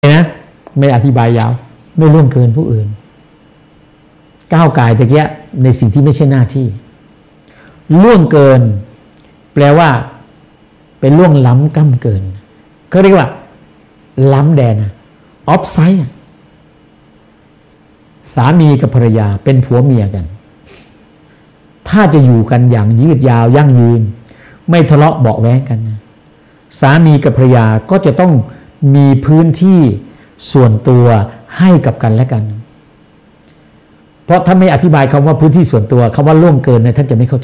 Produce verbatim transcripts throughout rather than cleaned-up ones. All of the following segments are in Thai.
นะไม่อธิบายยาวไม่ล่วงเกินผู้อื่นก้าวไก่ตะเกียในสิ่งที่ไม่ใช่หน้าที่ล่วงเกินแปลว่าเป็นล่วงล้ำก้ำเกินเขาเรียกว่าล้ำแดนออฟไซด์สามีกับภรรยาเป็นผัวเมียกันถ้าจะอยู่กันอย่างยืดยาวยั่งยืนไม่ทะเลาะเบาะแว้งกันสามีกับภรรยาก็จะต้องมีพื้นที่ส่วนตัวให้กับกันและกันเพราะถ้าไม่อธิบายคำว่าพื้นที่ส่วนตัวคำว่าล่วงเกินเนี่ยท่านจะไม่เข้าใจ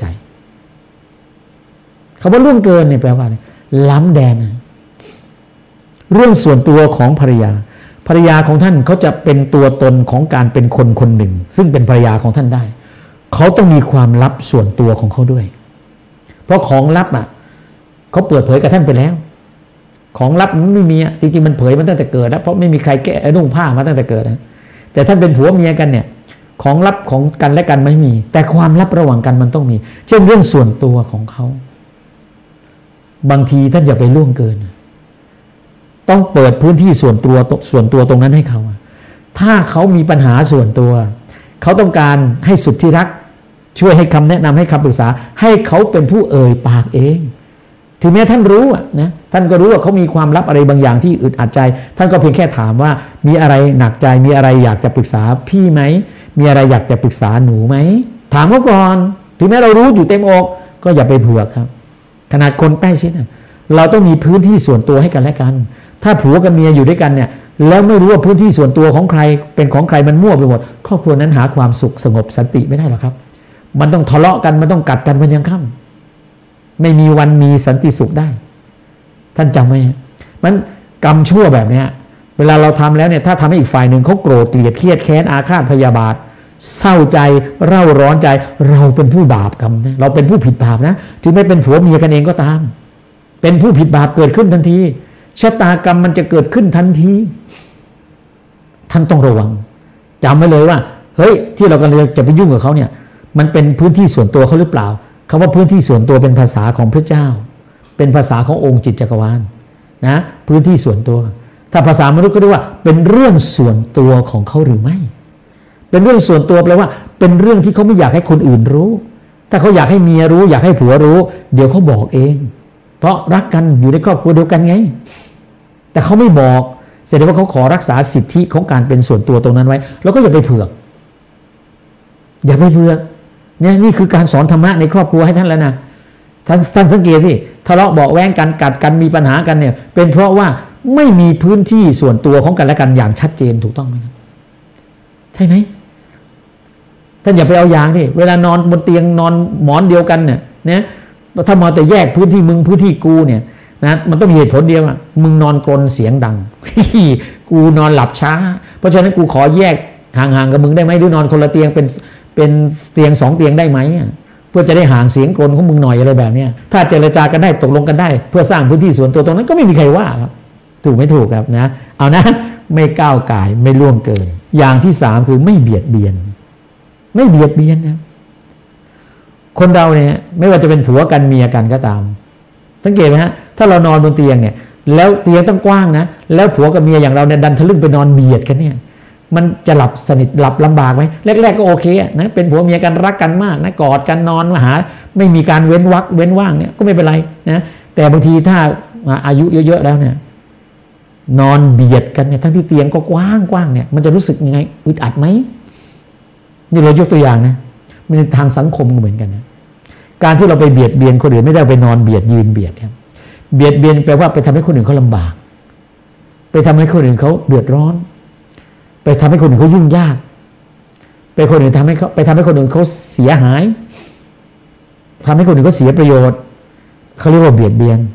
คำว่าล่วงเกินเนี่ยแปลว่าอะไรล้ำแดนเรื่องส่วนตัวของภรรยาภรรยาของท่านเขาจะเป็นตัวตนของการเป็นคนคนหนึ่งซึ่งเป็นภรรยาของท่านได้เขาต้องมีความลับส่วนตัวของเขาด้วยเพราะของลับอ่ะเขาเปิดเผยกับท่านไปแล้วของลับมันไม่มีอ่ะจริงๆมันเผยมาตั้งแต่เกิดแล้วเพราะไม่มีใครแก้นุ่งผ้ามาตั้งแต่เกิดนะแต่ท่านเป็นผัวเมียกันเนี่ยของลับของกันและกันไม่มีแต่ความลับระหว่างกันมันต้องมีเช่นเรื่องส่วนตัวของเขาบางทีท่านอย่าไปล่วงเกินต้องเปิดพื้นที่ส่วนตัวส่วนตัวตรงนั้นให้เขาถ้าเขามีปัญหาส่วนตัวเขาต้องการให้สุดที่รักช่วยให้คำแนะนำให้คำปรึกษาให้เขาเป็นผู้เอ่ยปากเองถึงแม้ท่านรู้นะท่านก็รู้ว่าเขามีความลับอะไรบางอย่างที่อึดอัดใจท่านก็เพียงแค่ถามว่ามีอะไรหนักใจมีอะไรอยากจะปรึกษาพี่ไหมมีอะไรอยากจะปรึกษาหนูไหมถามเขาก่อนถึงแม้เรารู้อยู่เต็มอกก็อย่าไปเผือกครับขนาดคนใกล้ชิดเราต้องมีพื้นที่ส่วนตัวให้กันและกันถ้าผัวกับเมียอยู่ด้วยกันเนี่ยแล้วไม่รู้ว่าพื้นที่ส่วนตัวของใครเป็นของใครมันมั่วไปหมดครอบครัวนั้นหาความสุขสงบสันติไม่ได้หรอกครับมันต้องทะเลาะกันมันต้องกัดกันมันยังค่ำไม่มีวันมีสันติสุขได้ท่านจำไหมมันกรรมชั่วแบบนี้เวลาเราทำแล้วเนี่ยถ้าทำให้อีกฝ่ายหนึ่งเขาโกรธเกลียดเครียดแค้นอาฆาตพยาบาทเศร้าใจเร่าร้อนใจเราเป็นผู้บาปกรรมนะเราเป็นผู้ผิดบาปนะถึงไม่เป็นผัวเมียกันเองก็ตามเป็นผู้ผิดบาปเกิดขึ้นทันทีชะตากรรมมันจะเกิดขึ้นทันทีท่านต้องระวังจำไว้เลยว่าเฮ้ยที่เรากำลังจะไปยุ่งกับเขาเนี่ยมันเป็นพื้นที่ส่วนตัวเขาหรือเปล่าคำว่าพื้นที่ส่วนตัวเป็นภาษาของพระเจ้าเป็นภาษาขององค์จิตจักรวาลนะพื้นที่ส่วนตัวถ้าภาษามนุษย์ก็เรียกว่าเป็นเรื่องส่วนตัวของเขาหรือไม่เป็นเรื่องส่วนตัวแปลว่าเป็นเรื่องที่เขาไม่อยากให้คนอื่นรู้ถ้าเขาอยากให้เมียรู้อยากให้ผัวรู้เดี๋ยวเขาบอกเองเพราะรักกันอยู่ในครอบครัวเดียวกันไงแต่เขาไม่บอกแสดงว่าเขาขอรักษาสิทธิของการเป็นส่วนตัวตรงนั้นไว้แล้วก็อย่าไปเผือกอย่าไปเผือกเนี่ยนี่คือการสอนธรรมะในครอบครัวให้ท่านแล้วนะท่านท่านสังเกตสิทะเลาะเบาะแว้งกันกัดกันมีปัญหากันเนี่ยเป็นเพราะว่าไม่มีพื้นที่ส่วนตัวของกันและกันอย่างชัดเจนถูกต้องไหมครับใช่ไหมท่านอย่าไปเอาอย่างที่เวลานอนบนเตียงนอนหมอนเดียวกันเนี่ยนะถ้ามาแต่แยกพื้นที่มึงพื้นที่กูเนี่ยนะมันต้องมีเหตุผลเดียวอ่ะมึงนอนกรนเสียงดัง กูนอนหลับช้าเพราะฉะนั้นกูขอแยกห่างๆกับมึงได้ไหมหรือนอนคนละเตียงเป็นเป็นเตียงสองเตียงได้ไหมเพื่อจะได้ห่างเสียงกรนของมึงหน่อยอะไรแบบนี้ถ้าเจรจากันได้ตกลงกันได้เพื่อสร้างพื้นที่ส่วนตัวตรงนั้นก็ไม่มีใครว่าครับถูกไม่ถูกครับนะเอานะไม่ก้าวก่ายไม่ล่วงเกินอย่างที่สามคือไม่เบียดเบียนไม่เบียดเบียนนะคนเราเนี่ยไม่ว่าจะเป็นผัวกันเมียกันก็ตามสังเกตไหมฮะถ้าเรานอนบนเตียงเนี่ยแล้วเตียงต้องกว้างนะแล้วผัวกับเมียอย่างเราเนี่ยดันทะลึ่งไปนอนเบียดกันเนี่ยมันจะหลับสนิทหลับลำบากไหมแรกๆก็โอเคนะเป็นผัวเมียกันรักกันมากนะกอดกันนอนมาหาไม่มีการเว้นวักเว้นว่างเนี่ยก็ไม่เป็นไรนะแต่บางทีถ้าอายุเยอะๆแล้วเนี่ยนอนเบียดกันเนี่ยทั้งที่เตียงก็กว้างกว้างเนี่ยมันจะรู้สึกยังไงอึดอัดไหมนี่เรายกตัวอย่างนะในทางสังคมก็เหมือนกันนะการที่เราไปเบียดเบียนคนอื่นไม่ได้ไปนอนเบียดยืนเบียดครับเบียดเบียนแปลว่าไปทำให้คนอื่นเขาลำบากไปทำให้คนอื่นเขาเดือดร้อนไปทำให้คนอื่นเขายุ่งยากไปคนอื่นทำให้เขาไปทำให้คนอื่นเขาเสียหายทำให้คนอื่นเขาเสียประโยชน์เขาเรียกว่าเบียดเบียน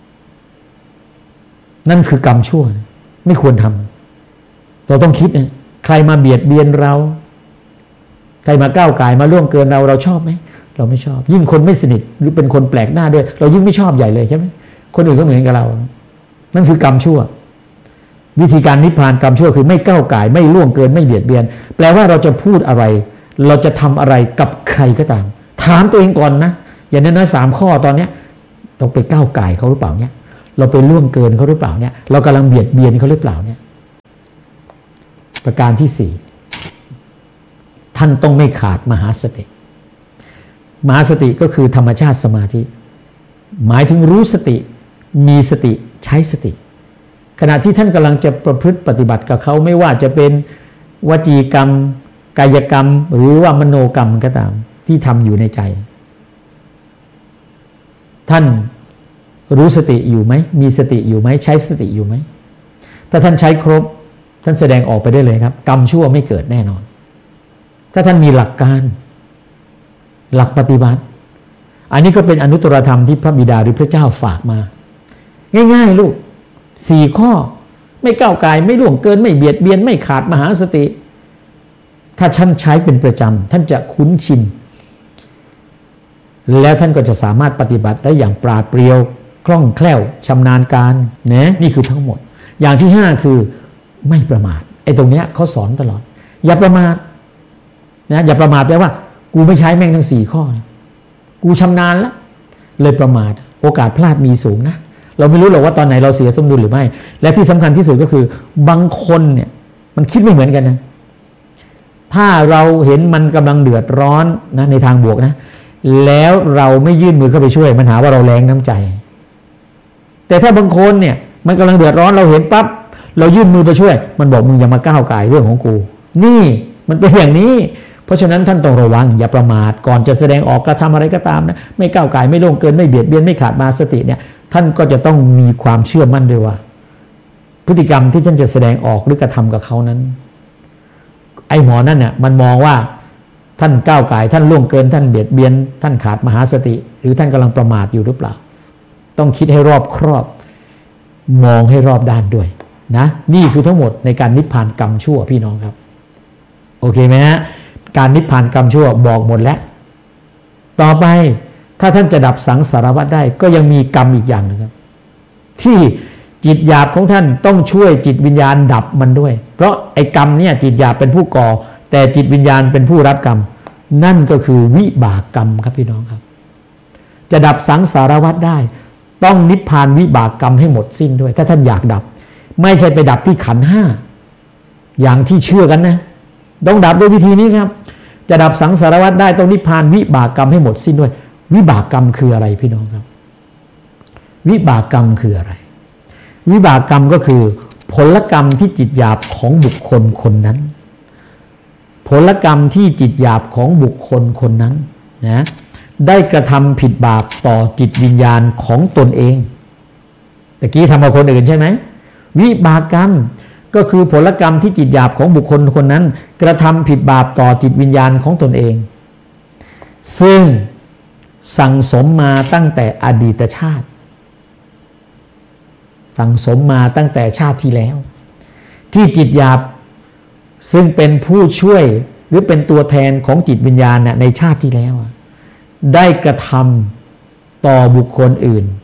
นั่นคือกรรมชั่วไม่ควรทำเราต้องคิดนะใครมาเบียดเบียนเราใครมาก้าวก่ายมาล่วงเกินเราเราชอบไหมเราไม่ชอบยิ่งคนไม่สนิทหรือเป็นคนแปลกหน้าด้วยเรายิ่งไม่ชอบใหญ่เลยใช่ไหมคนอื่นก็เหมือนกับเรานั่นคือกรรมชั่ววิธีการนิพพานกรรมชั่วคือไม่ก้าวก่ายไม่ล่วงเกินไม่เบียดเบียนแปลว่าเราจะพูดอะไรเราจะทำอะไรกับใครก็ตามถามตัวเองก่อนนะอย่างนั้นนะสามข้อตอนเนี้ยเราไปก้าวก่ายเขาหรือเปล่าเนี่ยเราไปล่วงเกินเขาหรือเปล่าเนี่ยเรากำลังเบียดเบียนเขาหรือเปล่าเนี่ยประการที่สี่ท่านต้องไม่ขาดมหาสติมหาสติก็คือธรรมชาติสมาธิหมายถึงรู้สติมีสติใช้สติขณะที่ท่านกำลังจะประพฤติปฏิบัติกับเขาไม่ว่าจะเป็นวจีกรรมกายกรรมหรือว่ามโนกรรมก็ตามที่ทำอยู่ในใจท่านรู้สติอยู่ไหมมีสติอยู่ไหมใช้สติอยู่ไหมถ้าท่านใช้ครบท่านแสดงออกไปได้เลยครับกรรมชั่วไม่เกิดแน่นอนถ้าท่านมีหลักการหลักปฏิบัติอันนี้ก็เป็นอนุตตรธรรมที่พระบิดาหรือพระเจ้าฝากมาง่ายๆลูกสี่ข้อไม่ก้าวไกลไม่ล่วงเกินไม่เบียดเบียนไม่ขาดมหาสติถ้าท่านใช้เป็นประจำท่านจะคุ้นชินแล้วท่านก็จะสามารถปฏิบัติได้อย่างปราดเปรียวคล่องแคล่วชำนาญการนะนี่คือทั้งหมดอย่างที่ห้าคือไม่ประมาทไอ้ตรงเนี้ยเขาสอนตลอดอย่าประมาทนะอย่าประมาทแปลว่ากูไม่ใช้แม่งทั้งสี่ข้อกูชำนาญแล้วเลยประมาทโอกาสพลาดมีสูงนะเราไม่รู้หรอกว่าตอนไหนเราเสียสมดุลหรือไม่และที่สำคัญที่สุดก็คือบางคนเนี่ยมันคิดไม่เหมือนกันนะถ้าเราเห็นมันกำลังเดือดร้อนนะในทางบวกนะแล้วเราไม่ยื่นมือเข้าไปช่วยมันหาว่าเราแรงน้ำใจแต่ถ้าบางคนเนี่ยมันกำลังเดือดร้อนเราเห็นปั๊บเรายื่นมือไปช่วยมันบอกมึงอย่ามาก้าวไก่เรื่องของกูนี่มันเป็นอย่างนี้เพราะฉะนั้นท่านต้องระวังอย่าประมาทก่อนจะแสดงออกกระทำอะไรก็ตามนะไม่ก้าวไก่ไม่ล่วงเกินไม่เบียดเบียนไม่ขาดมาสติเนี่ยท่านก็จะต้องมีความเชื่อมั่นด้วยว่าพฤติกรรมที่ท่านจะแสดงออกหรือกระทำกับเขานั้นไอ้หมอนั่นเนี่ยมันมองว่าท่านก้าวไก่ท่านล่วงเกินท่านเบียดเบียนท่านขาดมหาสติหรือท่านกำลังประมาทอยู่หรือเปล่าต้องคิดให้รอบครอบมองให้รอบด้านด้วยนะนี่คือทั้งหมดในการนิพพานกรรมชั่วพี่น้องครับโอเคไหมฮะการนิพพานกรรมชั่วบอกหมดแล้วต่อไปถ้าท่านจะดับสังสารวัฏได้ก็ยังมีกรรมอีกอย่างนึงครับที่จิตหยาบของท่านต้องช่วยจิตวิญญาณดับมันด้วยเพราะไอ้กรรมเนี่ยจิตหยาบเป็นผู้ก่อแต่จิตวิญญาณเป็นผู้รับกรรมนั่นก็คือวิบากกรรมครับพี่น้องครับจะดับสังสารวัฏได้ต้องนิพพานวิบากกรรมให้หมดสิ้นด้วยถ้าท่านอยากดับไม่ใช่ไปดับที่ขันธ์ห้าอย่างที่เชื่อกันนะต้องดับด้วยวิธีนี้ครับจะดับสังสารวัฏได้ต้องนิพพานวิบากกรรมให้หมดสิ้นด้วยวิบากกรรมคืออะไรพี่น้องครับวิบากกรรมคืออะไรวิบากกรรมก็คือผลกรรมที่จิตหยาบของบุคคลคนนั้นผลกรรมที่จิตหยาบของบุคคลคนนั้นนะได้กระทำผิดบาปต่อจิตวิญญาณของตนเองตะกี้ทำกับคนอื่นใช่ไหมวิบากกรรมก็คือผลกรรมที่จิตหยาบของบุคคลคนนั้นกระทำผิดบาปต่อจิตวิญญาณของตนเองซึ่งสั่งสมมาตั้งแต่อดีตชาติสั่งสมมาตั้งแต่ชาติที่แล้วที่จิตหยาบซึ่งเป็นผู้ช่วยหรือเป็นตัวแทนของจิตวิญญาณในชาติที่แล้วได้กระทำต่อบุคคลอื่น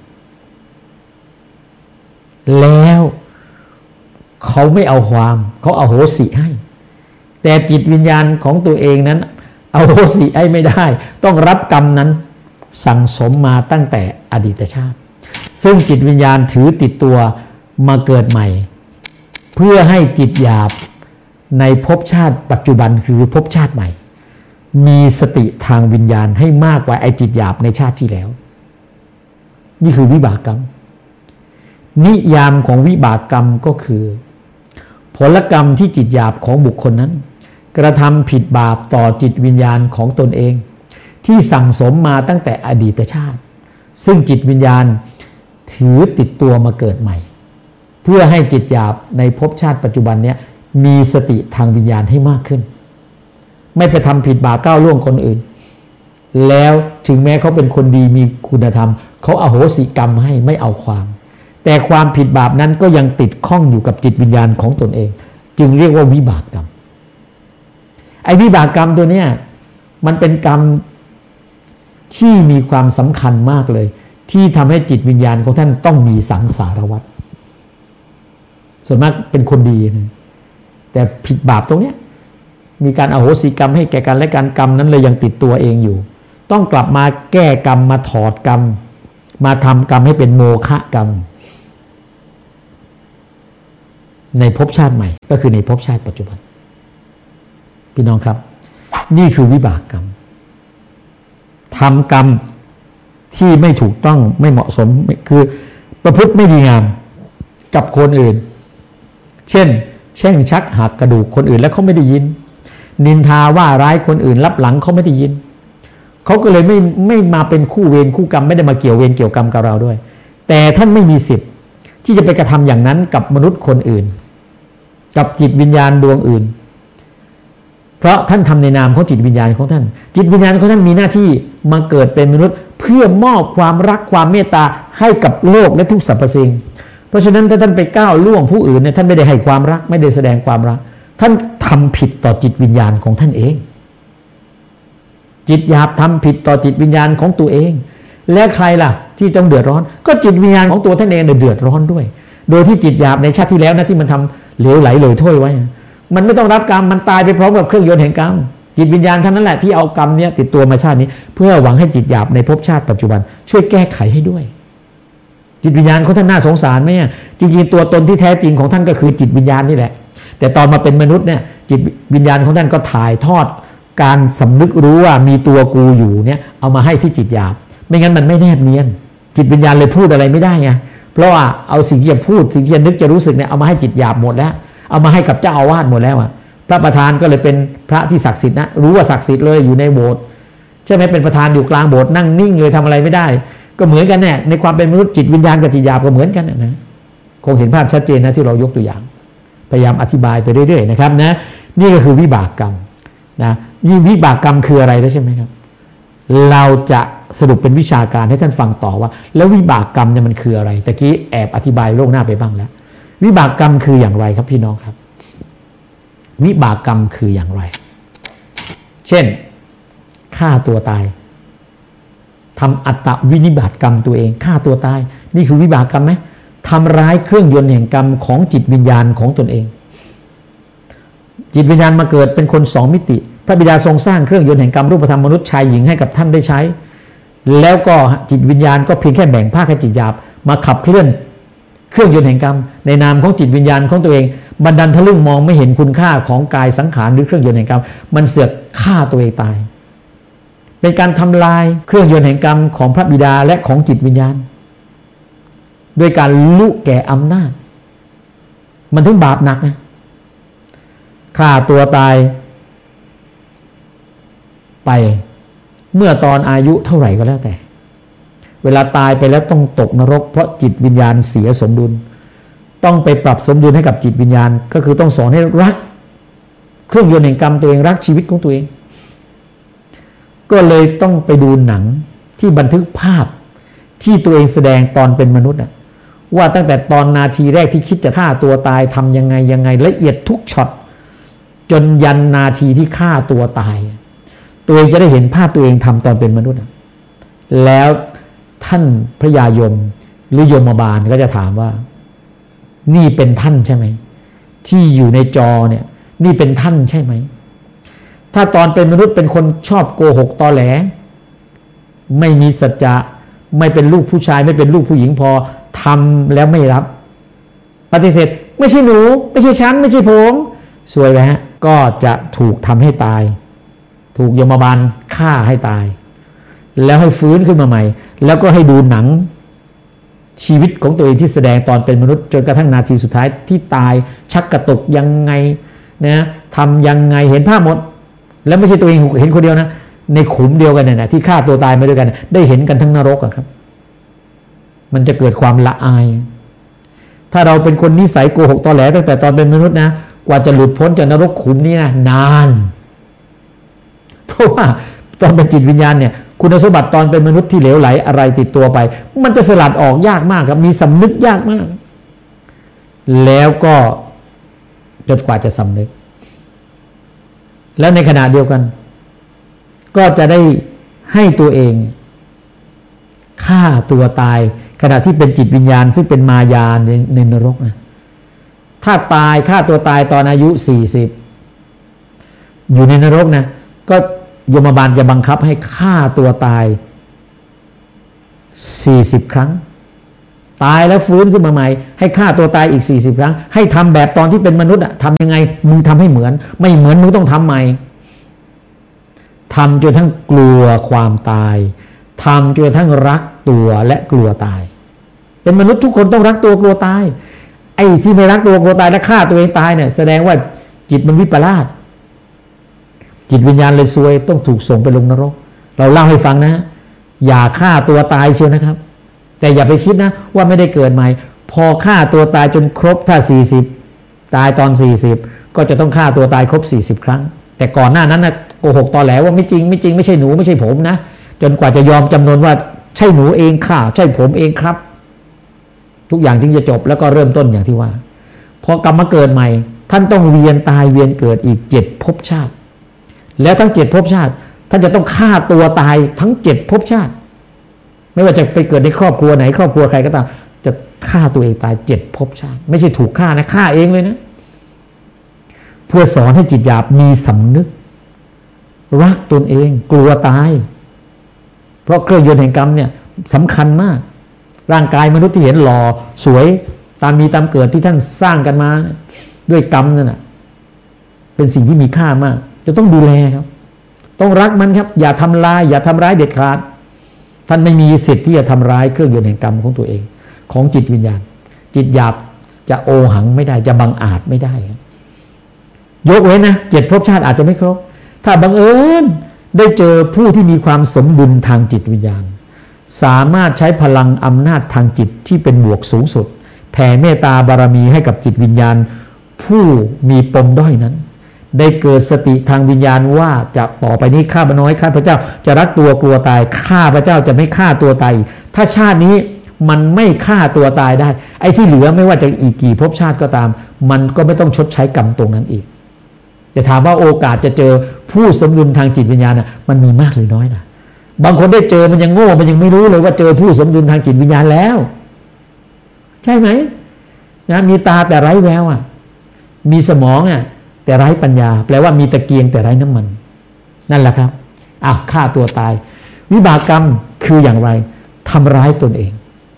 แล้วเขาไม่เอาความเขาเอาโหสิให้แต่จิตวิญญาณของตัวเองนั้นเอาโหสิให้ไม่ได้ต้องรับกรรมนั้นสั่งสมมาตั้งแต่อดีตชาติซึ่งจิตวิญญาณถือติดตัวมาเกิดใหม่เพื่อให้จิตหยาบในภพชาติปัจจุบันคือภพชาติใหม่มีสติทางวิญญาณให้มากกว่าไอ้จิตหยาบในชาติที่แล้วนี่คือวิบากกรรมนิยามของวิบากกรรมก็คือผลกรรมที่จิตหยาบของบุคคลนั้นกระทำผิดบาปต่อจิตวิญญาณของตนเองที่สั่งสมมาตั้งแต่อดีตชาติซึ่งจิตวิญญาณถือติดตัวมาเกิดใหม่เพื่อให้จิตหยาบในภพชาติปัจจุบันนี้มีสติทางวิญญาณให้มากขึ้นไม่ไปทำผิดบาปก้าวล่วงคนอื่นแล้วถึงแม้เขาเป็นคนดีมีคุณธรรมเขาอโหสิกรรมให้ไม่เอาความแต่ความผิดบาปนั้นก็ยังติดข้องอยู่กับจิตวิญญาณของตนเองจึงเรียกว่าวิบากกรรมไอ้วิบากกรรมตัวเนี้ยมันเป็นกรรมที่มีความสำคัญมากเลยที่ทำให้จิตวิญญาณของท่านต้องมีสังสารวัฏส่วนมากเป็นคนดีนะแต่ผิดบาปตรงเนี้ยมีการอโหสิกรรมให้แก่กันและการกรรมนั้นเลยยังติดตัวเองอยู่ต้องกลับมาแก้กรรมมาถอดกรรมมาทำกรรมให้เป็นโมฆะกรรมในภพชาติใหม่ก็คือในภพชาติปัจจุบันพี่น้องครับนี่คือวิบากกรรมทำกรรมที่ไม่ถูกต้องไม่เหมาะสมคือประพฤติไม่ดีงามกับคนอื่นเช่นแช่งชักหักกระดูกคนอื่นแล้วเขาไม่ได้ยินนินทาว่าร้ายคนอื่นรับหลังเขาไม่ได้ยินเขาก็เลยไม่ไม่มาเป็นคู่เวรคู่กรรมไม่ได้มาเกี่ยวเวรเกี่ยวกรรมกับเราด้วยแต่ท่านไม่มีสิทธิ์ที่จะไปกระทำอย่างนั้นกับมนุษย์คนอื่นกับจิตวิญญาณดวงอื่นเพราะท่านทำในนามของจิตวิญญาณของท่านจิตวิญญาณของท่านมีหน้าที่มาเกิดเป็นมนุษย์เพื่อมอบความรักความเมตตาให้กับโลกและทุกสรรพสิ่งเพราะฉะนั้นถ้าท่านไปก้าวล่วงผู้อื่นเนี่ยท่านไม่ได้ให้ความรักไม่ได้แสดงความรักท่านทำผิดต่อจิตวิญญาณของท่านเองจิตหยาบทำผิดต่อจิตวิญญาณของตัวเองและใครล่ะที่ต้องเดือดร้อนก็จิตวิญญาณของตัวท่านเองเดือดร้อนด้วยโดยที่จิตหยาบในชาติที่แล้วนะที่มันทำเหลวไหลเลยถ้วยไว้มันไม่ต้องรับกรรมมันตายไปพร้อมกับเครื่องยนต์แห่งกรรมจิตวิญญาณท่านนั้นแหละที่เอากรรมเนี้ยติดตัวมาชาตินี้เพื่อหวังให้จิตหยาบในภพชาติปัจจุบันช่วยแก้ไขให้ด้วยจิตวิญญาณของท่านน่าสงสารไหมจริงๆตัวตนที่แท้จริงของท่านก็คือจิตวิญญาณนี่แหละแต่ตอนมาเป็นมนุษย์เนี่ยจิตวิญญาณของท่านก็ถ่ายทอดการสำนึกรู้ว่ามีตัวกูอยู่เนี่ยเอามาให้ที่จิตหยาบไม่งั้นมันไม่แนบเนียนจิตวิญญาณเลยพูดอะไรไม่ได้ไงเพราะว่าเอาสิ่งที่จะพูดสิ่งที่จะนึกจะรู้สึกเนี่ยเอามาให้จิตหยาบหมดแล้วเอามาให้กับเจ้าอาวาสหมดแล้วอ่ะพระประธานก็เลยเป็นพระที่ศักดิ์สิทธิ์นะรู้ว่าศักดิ์สิทธิ์เลยอยู่ในโบสถ์ใช่ไหมเป็นประธานอยู่กลางโบสถ์นั่งนิ่งเลยทำอะไรไม่ได้ก็เหมือนกันแน่ในความเป็นมนุษย์จิตวิญญาณกับจิตหยาบก็เหมือนกันนะคงเห็นภาพชัดเจนนะที่เรายกตัวอย่างพยายามอธิบายไปเรื่อยๆนะครับนะนี่ก็คือวิบากกรรมนะวิบากกรรมคืออะไรแล้วใช่ไหมครับเราจะสรุปเป็นวิชาการให้ท่านฟังต่อว่าแล้ววิบากกรรมเนี่ยมันคืออะไรตะกี้แอบอธิบายโลกหน้าไปบ้างแล้ววิบากกรรมคืออย่างไรครับพี่น้องครับวิบากกรรมคืออย่างไรเช่นฆ่าตัวตายทำอัตตวินิบาตกรรมตัวเองฆ่าตัวตายนี่คือวิบากกรรมไหมทำร้ายเครื่องยนต์แห่งกรรมของจิตวิญญาณของตนเองจิตวิญญาณมาเกิดเป็นคนสองมิติพระบิดาทรงสร้างเครื่องยนต์แห่งกรรมรูปธรรมมนุษย์ชายหญิงให้กับท่านได้ใช้แล้วก็จิตวิญญาณก็เพียงแค่แบ่งภาคให้จิตหยาบมาขับเคลื่อนเครื่องยนต์แห่งกรรมในนามของจิตวิญญาณของตัวเองบันดาลทะลึ่งมองไม่เห็นคุณค่าของกายสังขารหรือเครื่องยนต์แห่งกรรมมันเสือกฆ่าตัวเองตายเป็นการทำลายเครื่องยนต์แห่งกรรมของพระบิดาและของจิตวิญญาณด้วยการลุแก่อำนาจมันถึงบาปหนักนะฆ่าตัวตายไปเมื่อตอนอายุเท่าไหร่ก็แล้วแต่เวลาตายไปแล้วต้องตกนรกเพราะจิตวิญญาณเสียสมดุลต้องไปปรับสมดุลให้กับจิตวิญญาณก็คือต้องสอนให้รักเครื่องยนต์แห่งกรรมตัวเองรักชีวิตของตัวเองก็เลยต้องไปดูหนังที่บันทึกภาพที่ตัวเองแสดงตอนเป็นมนุษย์ว่าตั้งแต่ตอนนาทีแรกที่คิดจะฆ่าตัวตายทำยังไงยังไงละเอียดทุกช็อตจนยันนาทีที่ฆ่าตัวตายตัวเองจะได้เห็นภาพตัวเองทำตอนเป็นมนุษย์แล้วท่านพระยายมหรือยมบาลก็จะถามว่านี่เป็นท่านใช่ไหมที่อยู่ในจอเนี่ยนี่เป็นท่านใช่ไหมถ้าตอนเป็นมนุษย์เป็นคนชอบโกหกตอแหลไม่มีสัจจะไม่เป็นลูกผู้ชายไม่เป็นลูกผู้หญิงพอทำแล้วไม่รับปฏิเสธไม่ใช่หนูไม่ใช่ฉันไม่ใช่ผมสวยไปฮะก็จะถูกทำให้ตายถูกยมบาลฆ่าให้ตายแล้วให้ฟื้นขึ้นมาใหม่แล้วก็ให้ดูหนังชีวิตของตัวเองที่แสดงตอนเป็นมนุษย์จนกระทั่งนาทีสุดท้ายที่ตายชักกระตุกยังไงนะทำยังไงเห็นภาพหมดแล้วไม่ใช่ตัวเองเห็นคนเดียวนะในขุมเดียวกันเนี่ยนะที่ฆ่าตัวตายมาด้วยกันได้เห็นกันทั้งนรกอะครับมันจะเกิดความละอายถ้าเราเป็นคนนิสัยโกหกตอแหลตั้งแต่ตอนเป็นมนุษย์นะกว่าจะหลุดพ้นจากนรกขุมนี้นะนานเพราะว่าตอนเป็นจิตวิญญาณเนี่ยคุณสมบัติตอนเป็นมนุษย์ที่เหลวไหลอะไรติดตัวไปมันจะสลัดออกยากมากครับมีสำนึกยากมากแล้วก็จนกว่าจะสำนึกแล้วในขณะเดียวกันก็จะได้ให้ตัวเองฆ่าตัวตายขณะที่เป็นจิตวิญญาณซึ่งเป็นมายาในในนรกนะถ้าตายฆ่าตัวตายตอนอายุสี่สิบอยู่ในนรกนะก็ยมบาลจะบังคับให้ฆ่าตัวตายสี่สิบครั้งตายแล้วฟื้นขึ้นมาใหม่ให้ฆ่าตัวตายอีกสี่สิบครั้งให้ทำแบบตอนที่เป็นมนุษย์อะทำยังไงมึงทำให้เหมือนไม่เหมือนมึงต้องทำใหม่ทำจนทั้งกลัวความตายทำจนทั้งรักตัวและกลัวตายเป็นมนุษย์ทุกคนต้องรักตัวกลัวตายไอ้ที่ไม่รักตัวกลัวตายและฆ่าตัวเองตายเนี่ยแสดงว่าจิตมันวิปลาสจิตวิญญาณเลยซวยต้องถูกส่งไปลงนรกเราเล่าให้ฟังนะอย่าฆ่าตัวตายเชียวนะครับแต่อย่าไปคิดนะว่าไม่ได้เกิดใหม่พอฆ่าตัวตายจนครบถ้าสี่สิบตายตอนสี่สิบก็จะต้องฆ่าตัวตายครบสี่สิบครั้งแต่ก่อนหน้านั้นนะโกหกตอแหลว่าไม่จริงไม่จริงไม่ใช่หนูไม่ใช่ผมนะจนกว่าจะยอมจำนนว่าใช่หนูเองค่ะใช่ผมเองครับทุกอย่างจึงจะจบแล้วก็เริ่มต้นอย่างที่ว่าพอกลับมาเกิดใหม่ท่านต้องเวียนตายเวียนเกิดอีกเจ็ดภพชาติแล้วทั้งเจ็ดภพชาติท่านจะต้องฆ่าตัวตายทั้งเจ็ดภพชาติไม่ว่าจะไปเกิดในครอบครัวไหนครอบครัวใครก็ตามจะฆ่าตัวเองตายเจ็ดภพชาติไม่ใช่ถูกฆ่านะฆ่าเองเลยนะเพื่อสอนให้จิตหยาบมีสำนึกรักตนเองกลัวตายเพราะเครื่องยนต์แห่งกรรมเนี่ยสำคัญมากร่างกายมนุษย์ที่เห็นหล่อสวยตามมีตามเกิดที่ท่านสร้างกันมาด้วยกรรมนั่นน่ะเป็นสิ่งที่มีค่ามากจะต้องดูแลครับต้องรักมันครับอย่าทำลายอย่าทำร้ายเด็ดขาดท่านไม่มีสิทธิ์ที่จะทำร้ายเครื่องยนต์แห่งกรรมของตัวเองของจิตวิญญาณจิตหยาบจะโอหังไม่ได้จะบังอาจไม่ได้ครับยกเว้นนะเจ็ดภพชาติอาจจะไม่ครบถ้าบังเอิญได้เจอผู้ที่มีความสมดุลทางจิตวิญญาณสามารถใช้พลังอำนาจทางจิตที่เป็นบวกสูงสุดแผ่เมตตาบารมีให้กับจิตวิญญาณผู้มีปมด้อยนั้นได้เกิดสติทางวิญญาณว่าจะต่อไปนี้ข้าพน้อยข้าพเจ้าจะรักตัวกลัวตายข้าพเจ้าจะไม่ฆ่าตัวตายถ้าชาตินี้มันไม่ฆ่าตัวตายได้ไอ้ที่เหลือไม่ว่าจะอีกกี่ภพชาติก็ตามมันก็ไม่ต้องชดใช้กรรมตรงนั้นอีกจะถามว่าโอกาสจะเจอผู้สมดุลทางจิตวิญญาณน่ะมันมีมากหรือน้อยนะบางคนได้เจอมันยังโง่มันยังไม่รู้เลยว่าเจอผู้สมดุลทางจิตวิญญาณแล้วใช่ไหมนะมีตาแต่ไร้แววอ่ะมีสมองอ่ะแต่ไร้ปัญญาแปลว่ามีตะเกียงแต่ไร้น้ำมันนั่นแหละครับอ้าวฆ่าตัวตายวิบากกรรมคืออย่างไรทำร้ายตนเอง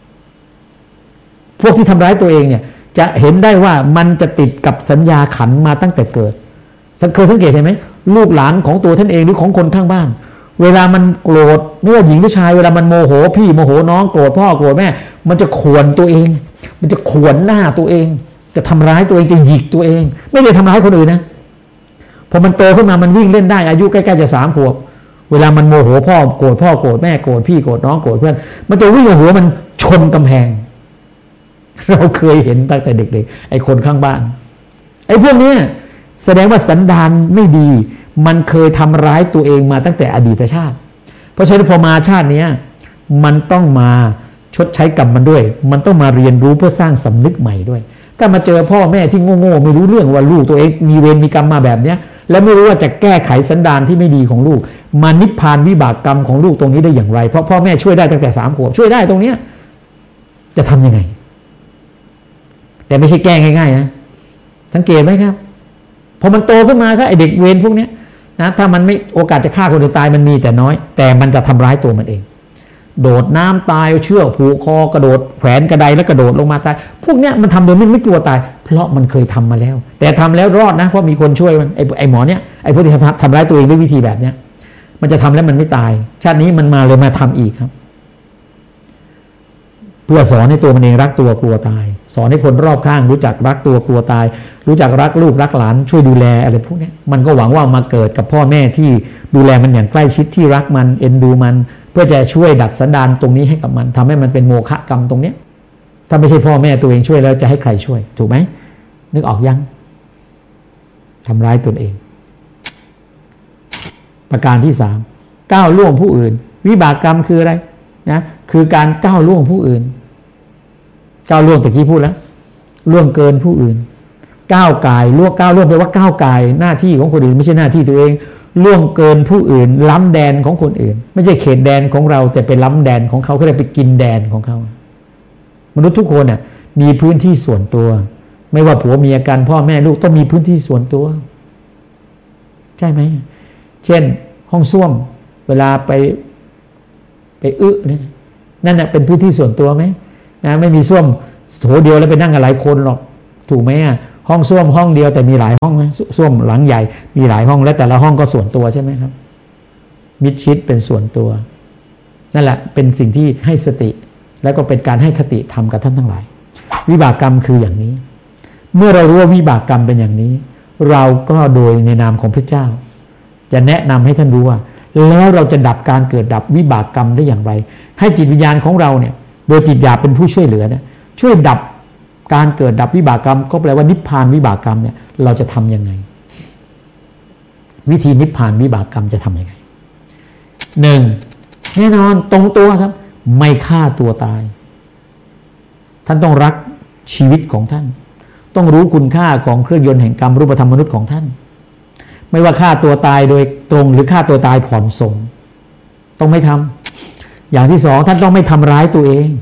พวกที่ทำร้ายตัวเองเนี่ยจะเห็นได้ว่ามันจะติดกับสัญญาขันมาตั้งแต่เกิดเคยสังเกตเห็นไหมลูกหลานของตัวท่านเองหรือของคนข้างบ้านเวลามันโกรธไม่ว่าหญิงหรือชายเวลามันโมโหพี่โมโหน้องโกรธพ่อโกรธแม่มันจะข่วนตัวเองมันจะข่วนหน้าตัวเองจะทำร้ายตัวเองจะหยิกตัวเองไม่ได้ทำร้ายคนอื่นนะพอมันโตขึ้นมามันวิ่งเล่นได้อายุใกล้ๆจะสามขวบเวลามันโมโหพ่อโกรธพ่อโกรธแม่โกรธพี่โกรธน้องโกรธเพื่อนมันจะวิ่งหัวมันชนกำแพงเราเคยเห็นตั้งแต่เด็กๆไอ้คนข้างบ้านไอ้พวกนี้แสดงว่าสันดานไม่ดีมันเคยทำร้ายตัวเองมาตั้งแต่อดีตชาติเพราะฉะนั้นพอมาชาตินี้มันต้องมาชดใช้กรรมมันด้วยมันต้องมาเรียนรู้เพื่อสร้างสำนึกใหม่ด้วยถ้ามาเจอพ่อแม่ที่โง่ๆไม่รู้เรื่องว่าลูกตัวเองมีเวรมีกรรมมาแบบนี้แล้วไม่รู้ว่าจะแก้ไขสันดานที่ไม่ดีของลูกมานิพพานวิบากกรรมของลูกตรงนี้ได้อย่างไรเพราะพ่อแม่ช่วยได้ตั้งแต่สามขวบช่วยได้ตรงนี้จะทำยังไงแต่ไม่ใช่แก้ง่ายๆนะสังเกตไหมครับพอมันโตขึ้นมาก็ไอเด็กเวรพวกนี้นะถ้ามันไม่โอกาสจะฆ่าคนอื่นตายมันมีแต่น้อยแต่มันจะทำร้ายตัวมันเองโดดน้ำตายเชือกผูกคอกระโดดแขวนกระไดแล้วกระโดดลงมาตายพวกเนี้ยมันทำโดยไม่ไม่กลัวตายเพราะมันเคยทำมาแล้วแต่ทำแล้วรอดนะเพราะมีคนช่วยมันไอไอหมอเนี้ยไอพวกที่ทำทำร้ายตัวเองด้วยวิธีแบบเนี้ยมันจะทำแล้วมันไม่ตายชาตินี้มันมาเลยมาทำอีกครับเพื่อสอนให้ตัวมันเองรักตัวกลัวตายสอนให้คนรอบข้างรู้จักรักตัวกลัวตายรู้จักรักลูกรักหลานช่วยดูแลอะไรพวกนี้มันก็หวังว่ามาเกิดกับพ่อแม่ที่ดูแลมันอย่างใกล้ชิดที่รักมันเอ็นดูมันเพื่อจะช่วยดัดสันดานตรงนี้ให้กับมันทำให้มันเป็นโมฆะกรรมตรงนี้ถ้าไม่ใช่พ่อแม่ตัวเองช่วยแล้วจะให้ใครช่วยถูกไหมนึกออกยังทำร้ายตนเองประการที่สามก้าวล่วงผู้อื่นวิบากกรรมคืออะไรนะคือการก้าวล่วงผู้อื่นก้าวล่วงตะกี้พูดแล้วล่วงเกินผู้อื่นก้าวกายล่วงก้าวล่วงแปลว่าก้าวกายหน้าที่ของคนอื่นไม่ใช่หน้าที่ตัวเองล่วงเกินผู้อื่นล้ำแดนของคนอื่นไม่ใช่เขตแดนของเราแต่เป็นล้ำแดนของเขาเขาเลยไปกินแดนของเขามนุษย์ทุกคนน่ะมีพื้นที่ส่วนตัวไม่ว่าผัวเมียกันพ่อแม่ลูกต้องมีพื้นที่ส่วนตัวใช่ไหมเช่นห้องส้วมเวลาไปไปอึเนี่ยนั่นน่ะเป็นพื้นที่ส่วนตัวไหมนะไม่มีส้วมโถเดียวแล้วไปนั่งกันหลายคนหรอกถูกไหมอ่ะห้องส้วมห้องเดียวแต่มีหลายห้องไหมส้วมหลังใหญ่มีหลายห้องและแต่ละห้องก็ส่วนตัวใช่ไหมครับมิดชิดเป็นส่วนตัวนั่นแหละเป็นสิ่งที่ให้สติแล้วก็เป็นการให้คติธรรมกับท่านทั้งหลายวิบากกรรมคืออย่างนี้เมื่อเรารู้ว่าวิบากกรรมเป็นอย่างนี้เราก็โดยในนามของพระเจ้าจะแนะนำให้ท่านรู้ว่าแล้วเราจะดับการเกิดดับวิบากกรรมได้อย่างไรให้จิตวิญญาณของเราเนี่ยโดยจิตหยาบเป็นผู้ช่วยเหลือเนี่ยช่วยดับการเกิดดับวิบากกรรมก็แปลว่านิพพานวิบากกรรมเนี่ยเราจะทำยังไงวิธีนิพพานวิบากกรรมจะทำยังไงหนึ่งแน่นอนตรงตัวครับไม่ฆ่าตัวตายท่านต้องรักชีวิตของท่านต้องรู้คุณค่าของเครื่องยนต์แห่งกรรมรูปธรรมมนุษย์ของท่านไม่ว่าฆ่าตัวตายโดยตรงหรือฆ่าตัวตายผ่อนส่งต้องไม่ทำอย่างที่สองท่านต้องไม่ทำร้ายตัวเอง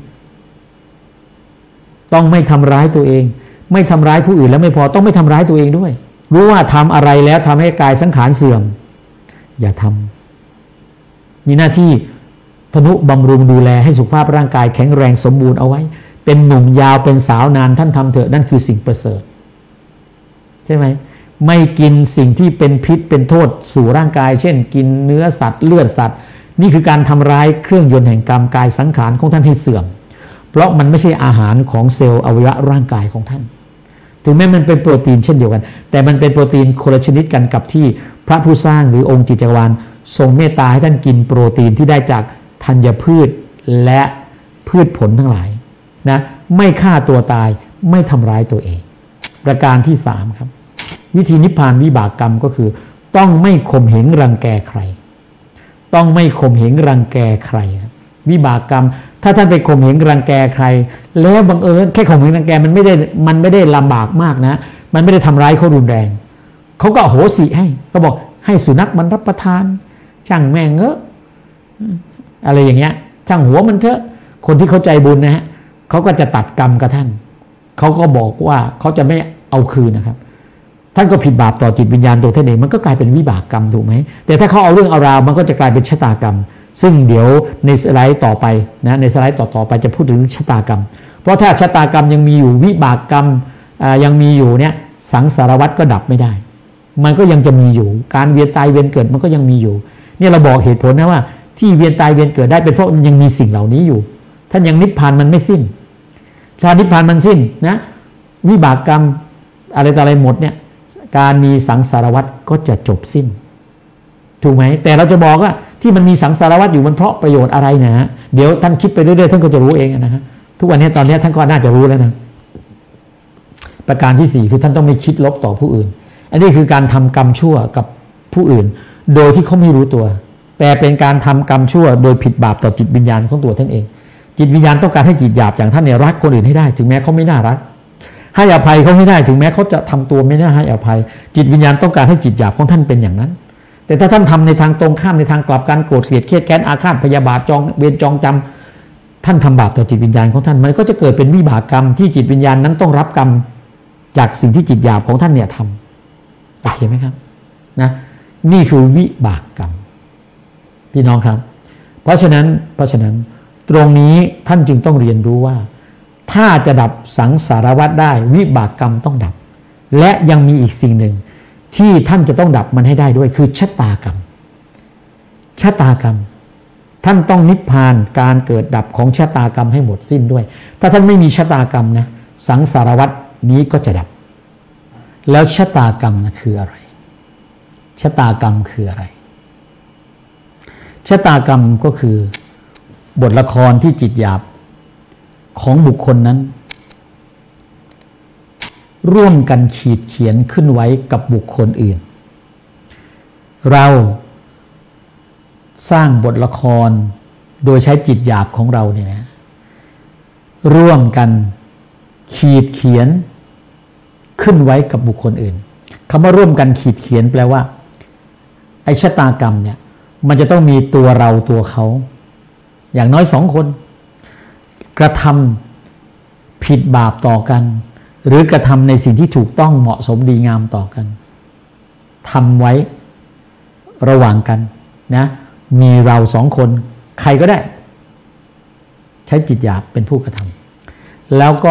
ต้องไม่ทำร้ายตัวเองไม่ทำร้ายผู้อื่นแล้วไม่พอต้องไม่ทำร้ายตัวเองด้วยรู้ว่าทำอะไรแล้วทำให้กายสังขารเสื่อมอย่าทำมีหน้าที่ทนุบำรุงดูแลให้สุขภาพร่างกายแข็งแรงสมบูรณ์เอาไว้เป็นหนุ่มยาวเป็นสาวนานท่านทำเถอะนั่นคือสิ่งประเสริฐใช่ไหมไม่กินสิ่งที่เป็นพิษเป็นโทษสู่ร่างกายเช่นกินเนื้อสัตว์เลือดสัตว์นี่คือการทำร้ายเครื่องยนต์แห่งกรรมกายสังขารของท่านให้เสื่อมเพราะมันไม่ใช่อาหารของเซลล์อวัยวะร่างกายของท่านถึงแม้มันเป็นโปรตีนเช่นเดียวกันแต่มันเป็นโปรตีนคนละชนิดกันกับที่พระผู้สร้างหรือองค์จิตจักรวาลทรงเมตตาให้ท่านกินโปรตีนที่ได้จากธัญพืชและพืชผลทั้งหลายนะไม่ฆ่าตัวตายไม่ทำร้ายตัวเองประการที่สามครับวิธีนิพพานวิบากกรรมก็คือต้องไม่ข่มเหงรังแกใครต้องไม่ข่มเหงรังแกใครวิบากกรรมถ้าท่านไปข่มเหงรังแกใครแล้วบังเอิญแค่ข่มเหงรังแกมันไม่ได้มันไม่ได้ลำบากมากนะมันไม่ได้ทำร้ายเขารุนแรงเขาก็โหสิให้ก็บอกให้สุนัขมันรับประทานช่างแม่งเงอะอะไรอย่างเงี้ยช่างหัวมันเถอะคนที่เข้าใจบุญนะฮะเขาก็จะตัดกรรมกับท่านเขาก็บอกว่าเขาจะไม่เอาคืนนะครับท่านก็ผิดบาปต่อจิตวิญญาณตัวท่านเองมันก็กลายเป็นวิบากกรรมถูกไหมแต่ถ้าเขาเอาเรื่องเอาราวมันก็จะกลายเป็นชะตากรรมซึ่งเดี๋ยวในสไลด์ต่อไปนะในสไลด์ต่อๆไปจะพูดถึงชะตากรรมเพราะถ้าชะตากรรมยังมีอยู่วิบากกรรมยังมีอยู่เนี่ยสังสารวัฏก็ดับไม่ได้มันก็ยังจะมีอยู่การเวียนตายเวียนเกิดมันก็ยังมีอยู่นี่เราบอกเหตุผลนะว่าที่เวียนตายเวียนเกิดได้เป็นเพราะมันยังมีสิ่งเหล่านี้อยู่ท่านยังนิพพานมันไม่สิ้นถ้านิพพานมันสิ้นนะวิบากกรรมอะไรต่ออะไรหมดเนี่ยการมีสังสารวัฏก็จะจบสิ้นถูกไหมแต่เราจะบอกว่าที่มันมีสังสารวัฏอยู่มันเพราะประโยชน์อะไรนะฮะเดี๋ยวท่านคิดไปเรื่อยๆท่านก็จะรู้เองนะฮะทุกวันนี้ตอนนี้ท่านก็น่าจะรู้แล้วนะประการที่สี่คือท่านต้องไม่คิดลบต่อผู้อื่นอันนี้คือการทำกรรมชั่วกับผู้อื่นโดยที่เขาไม่รู้ตัวแต่เป็นการทำกรรมชั่วโดยผิดบาปต่อจิตวิญญาณของตัวท่านเองจิตวิญญาณต้องการให้จิตหยาบอย่างท่านเนี่ยรักคนอื่นให้ได้ถึงแม้เขาไม่น่ารักให้อภัยเขาให้ได้ถึงแม้เขาจะทำตัวไม่น่าให้อภัยจิตวิญญาณต้องการให้จิตหยาบของท่านเป็นอย่างนั้นแต่ถ้าท่านทำในทางตรงข้ามในทางกลับกันโกรธเกลียดเครียดแค้นอาฆาตพยาบาทจองเวรจองจำท่านทำบาปต่อจิตวิญญาณของท่านมันก็จะเกิดเป็นวิบากกรรมที่จิตวิญญาณนั้นต้องรับกรรมจากสิ่งที่จิตหยาบของท่านเนี่ยทำโอเคไหมครับนะนี่คือวิบากกรรมพี่น้องครับเพราะฉะนั้นเพราะฉะนั้นตรงนี้ท่านจึงต้องเรียนรู้ว่าถ้าจะดับสังสารวัฏได้วิบากกรรมต้องดับและยังมีอีกสิ่งหนึ่งที่ท่านจะต้องดับมันให้ได้ด้วยคือชะตากรรมชะตากรรมท่านต้องนิพพานการเกิดดับของชะตากรรมให้หมดสิ้นด้วยถ้าท่านไม่มีชะตากรรมนะสังสารวัฏนี้ก็จะดับแล้วชะตากรรมนะคืออะไรชะตากรรมคืออะไรชะตากรรมก็คือบทละครที่จิตหยาบของบุคคลนั้นร่วมกันขีดเขียนขึ้นไว้กับบุคคลอื่นเราสร้างบทละครโดยใช้จิตหยาบของเราเนี่ยนะร่วมกันขีดเขียนขึ้นไว้กับบุคคลอื่นคำว่าร่วมกันขีดเขียนแปลว่าไอ้ชะตากรรมเนี่ยมันจะต้องมีตัวเราตัวเขาอย่างน้อยสองคนกระทำผิดบาปต่อกันหรือกระทำในสิ่งที่ถูกต้องเหมาะสมดีงามต่อกันทำไว้ระหว่างกันนะมีเราสองคนใครก็ได้ใช้จิตหยาบเป็นผู้กระทำแล้วก็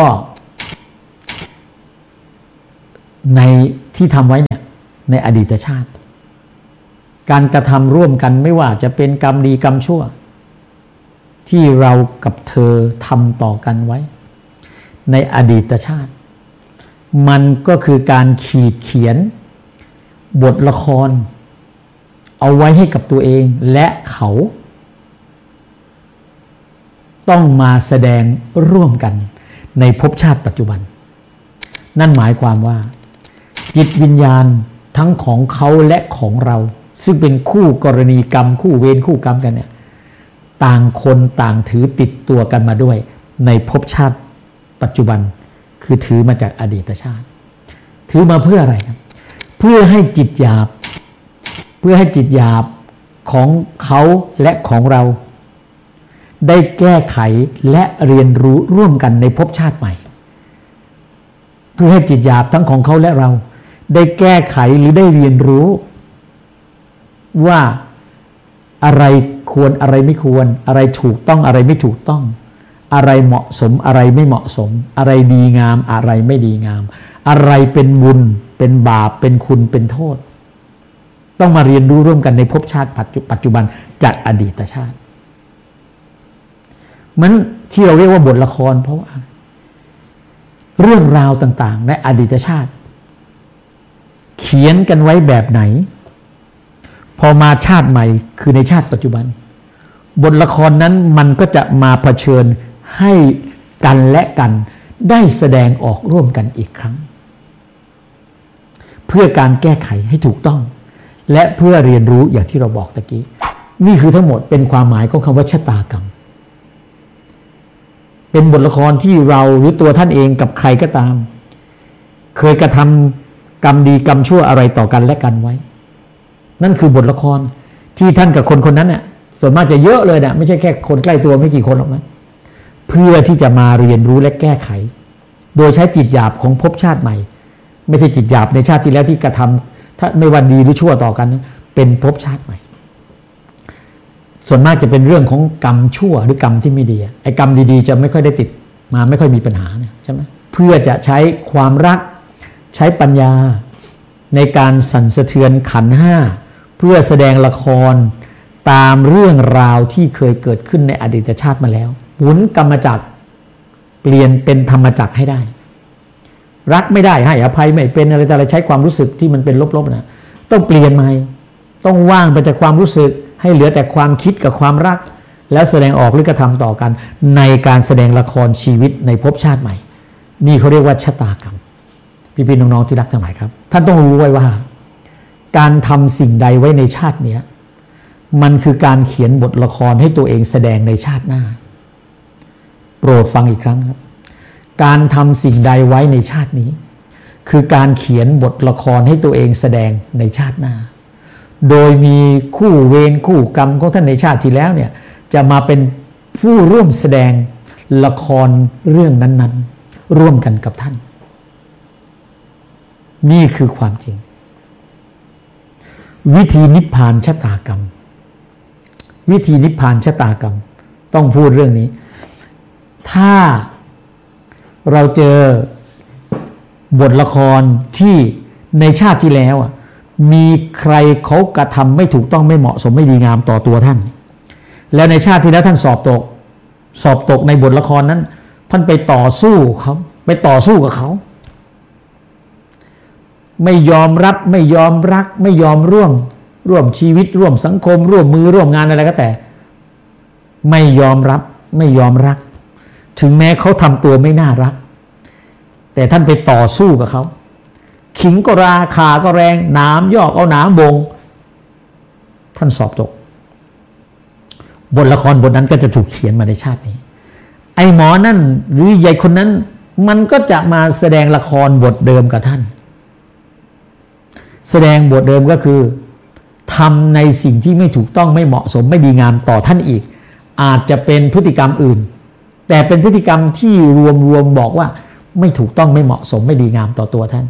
ในที่ทำไว้เนี่ยในอดีตชาติการกระทำร่วมกันไม่ว่าจะเป็นกรรมดีกรรมชั่วที่เรากับเธอทำต่อกันไว้ในอดีตชาติมันก็คือการขีดเขียนบทละครเอาไว้ให้กับตัวเองและเขาต้องมาแสดงร่วมกันในภพชาติปัจจุบันนั่นหมายความว่าจิตวิญญาณทั้งของเขาและของเราซึ่งเป็นคู่กรณีกรรมคู่เวรคู่กรรมกันเนี่ยต่างคนต่างถือติดตัวกันมาด้วยในภพชาติปัจจุบันคือถือมาจากอดีตชาติถือมาเพื่ออะไรครับเพื่อให้จิตหยาบเพื่อให้จิตหยาบของเขาและของเราได้แก้ไขและเรียนรู้ร่วมกันในภพชาติใหม่เพื่อให้จิตหยาบทั้งของเขาและเราได้แก้ไขหรือได้เรียนรู้ว่าอะไรควรอะไรไม่ควรอะไรถูกต้องอะไรไม่ถูกต้องอะไรเหมาะสมอะไรไม่เหมาะสมอะไรดีงามอะไรไม่ดีงามอะไรเป็นบุญเป็นบาปเป็นคุณเป็นโทษต้องมาเรียนรู้ร่วมกันในภพชาติปัจจุบันจากอดีตชาติมันที่เราเรียกว่าบทละครเพราะว่าเรื่องราวต่างๆในอดีตชาติเขียนกันไว้แบบไหนพอมาชาติใหม่คือในชาติปัจจุบันบทละครนั้นมันก็จะมาเผชิญให้กันและกันได้แสดงออกร่วมกันอีกครั้งเพื่อการแก้ไขให้ถูกต้องและเพื่อเรียนรู้อย่างที่เราบอกตะกี้นี่คือทั้งหมดเป็นความหมายของคำว่าชะตากรรมเป็นบทละครที่เราหรือตัวท่านเองกับใครก็ตามเคยกระทำกรรมดีกรรมชั่วอะไรต่อกันและกันไว้นั่นคือบทละครที่ท่านกับคนคนนั้นเนี่ยส่วนมากจะเยอะเลยนะไม่ใช่แค่คนใกล้ตัวไม่กี่คนหรอกนะเพื่อที่จะมาเรียนรู้และแก้ไขโดยใช้จิตหยาบของภพชาติใหม่ไม่ใช่จิตหยาบในชาติที่แล้วที่กระทำถ้าไม่ว่าดีหรือชั่วต่อกันเป็นภพชาติใหม่ส่วนมากจะเป็นเรื่องของกรรมชั่วหรือกรรมที่ไม่ดีไอ้กรรมดีๆจะไม่ค่อยได้ติดมาไม่ค่อยมีปัญหาเนี่ยใช่ไหมเพื่อจะใช้ความรักใช้ปัญญาในการสั่นสะเทือนขันธ์ห้าเพื่อแสดงละครตามเรื่องราวที่เคยเกิดขึ้นในอดีตชาติมาแล้วหมุนกรรมจักรเปลี่ยนเป็นธรรมจักรให้ได้รักไม่ได้ให้อภัยไม่เป็นอะไรแต่อะไรใช้ความรู้สึกที่มันเป็นลบๆนะต้องเปลี่ยนใหม่ต้องว่างไปจากความรู้สึกให้เหลือแต่ความคิดกับความรักแล้วแสดงออกหรือกระทำต่อกันในการแสดงละครชีวิตในภพชาติใหม่นี่เขาเรียกว่าชะตากรรมพี่ๆน้องๆที่รักทั้งหลายครับท่านต้องรู้ไว้ว่าการทำสิ่งใดไว้ในชาติเนี้ยมันคือการเขียนบทละครให้ตัวเองแสดงในชาติหน้าโปรดฟังอีกครั้งครับการทำสิ่งใดไว้ในชาตินี้คือการเขียนบทละครให้ตัวเองแสดงในชาติหน้าโดยมีคู่เวรคู่กรรมของท่านในชาติที่แล้วเนี่ยจะมาเป็นผู้ร่วมแสดงละครเรื่องนั้นๆร่วมกันกับท่านนี่คือความจริงวิธีนิพพานชะตากรรมวิธีนิพพานชะตากรรมต้องพูดเรื่องนี้ถ้าเราเจอบทละครที่ในชาติที่แล้วมีใครเขากระทำไม่ถูกต้องไม่เหมาะสมไม่ดีงามต่อตัวท่านแล้วในชาติที่แล้วท่านสอบตกสอบตกในบทละครนั้นท่านไปต่อสู้เขาไปต่อสู้กับเขาไม่ยอมรับไม่ยอมรักไม่ยอมร่วมร่วมชีวิตร่วมสังคมร่วมมือร่วมงานอะไรก็แต่ไม่ยอมรับไม่ยอมรักถึงแม้เขาทำตัวไม่น่ารักแต่ท่านไปต่อสู้กับเขาขิงก็ราขาก็แรงหนามยอกเอาหนามบงท่านสอบตกบทละครบทนั้นก็จะถูกเขียนมาในชาตินี้ไอ้หมอนั่นหรือยายคนนั้นมันก็จะมาแสดงละครบทเดิมกับท่านแสดงบทเดิมก็คือทำในสิ่งที่ไม่ถูกต้องไม่เหมาะสมไม่ดีงามต่อท่านอีกอาจจะเป็นพฤติกรรมอื่นแต่เป็นพฤติกรรมที่รวมๆบอกว่าไม่ถูกต้องไม่เหมาะสมไม่ดีงามต่อตัวท่าน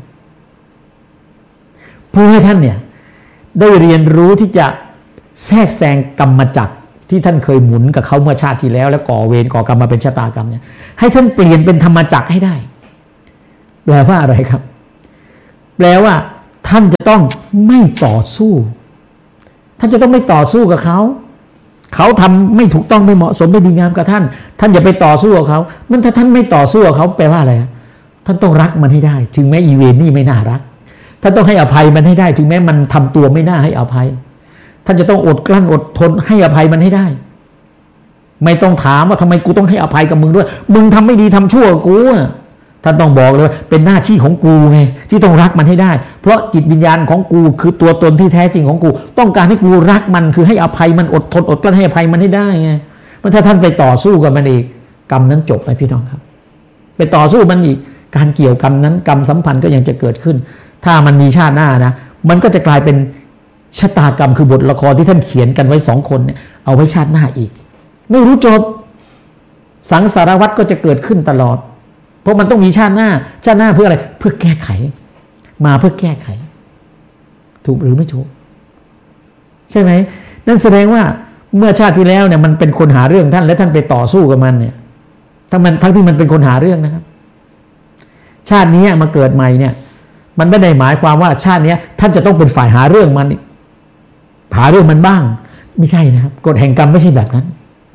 เพื่อให้ท่านเนี่ยได้เรียนรู้ที่จะแทรกแซงกรรมจักรที่ท่านเคยหมุนกับเขาเมื่อชาติที่แล้วแล้วก่อเวรก่อกรรมมาเป็นชะตากรรมเนี่ยให้ท่านเปลี่ยนเป็นธรรมจักรให้ได้แปลว่าอะไรครับแปลว่าท่านจะต้องไม่ต่อสู้ท่านจะต้องไม่ต่อสู้กับเขาเขาทำไม่ถูกต้องไม่เหมาะสมไม่ดีงามกับท่านท่านอย่าไปต่อสู้กับเขามันถ้าท่านไม่ต่อสู้กับเขาแปลว่าอะไรท่านต้องรักมันให้ได้ถึงแม้อีเวนนี่ไม่น่ารักท่านต้องให้อภัยมันให้ได้ถึงแม้มันทำตัวไม่น่าให้อภัยท่านจะต้องอดกลั้นอดทนให้อภัยมันให้ได้ไม่ต้องถามว่าทำไมกูต้องให้อภัยกับมึงด้วยมึงทำไม่ดีทำชั่วกูท่านต้องบอกเลยเป็นหน้าที่ของกูไงที่ต้องรักมันให้ได้เพราะจิตวิญญาณของกูคือตัวตนที่แท้จริงของกูต้องการให้กูรักมันคือให้อภัยมันอดทนอดกลั้นให้อภัยมันให้ได้ไงเพราะถ้าท่านไปต่อสู้กับมันอีกกรรมนั้นจบไปพี่น้องครับไปต่อสู้มันอีกการเกี่ยวกรรมนั้นกรรมสัมพันธ์ก็ยังจะเกิดขึ้นถ้ามันมีชาติหน้านะมันก็จะกลายเป็นชะตากรรมคือบทละครที่ท่านเขียนกันไว้สองคนเนี่ยเอาไว้ชาติหน้าอีกไม่รู้จบสังสารวัฏก็จะเกิดขึ้นตลอดเพราะมันต้องมีชาติหน้าชาติหน้าเพื่ออะไรเพื่อแก้ไขมาเพื่อแก้ไขถูกหรือไม่ถูกใช่ไหมนั่นแสดงว่าเมื่อชาติที่แล้วเนี่ยมันเป็นคนหาเรื่องท่านและท่านไปต่อสู้กับมันเนี่ยทั้งมันทั้งที่มันเป็นคนหาเรื่องนะครับชาตินี้มาเกิดใหม่เนี่ยมันไม่ได้หมายความว่าชาตินี้ท่านจะต้องเป็นฝ่ายหาเรื่องมันหาเรื่องมันบ้างไม่ใช่นะครับกฎแห่งกรรมไม่ใช่แบบนั้น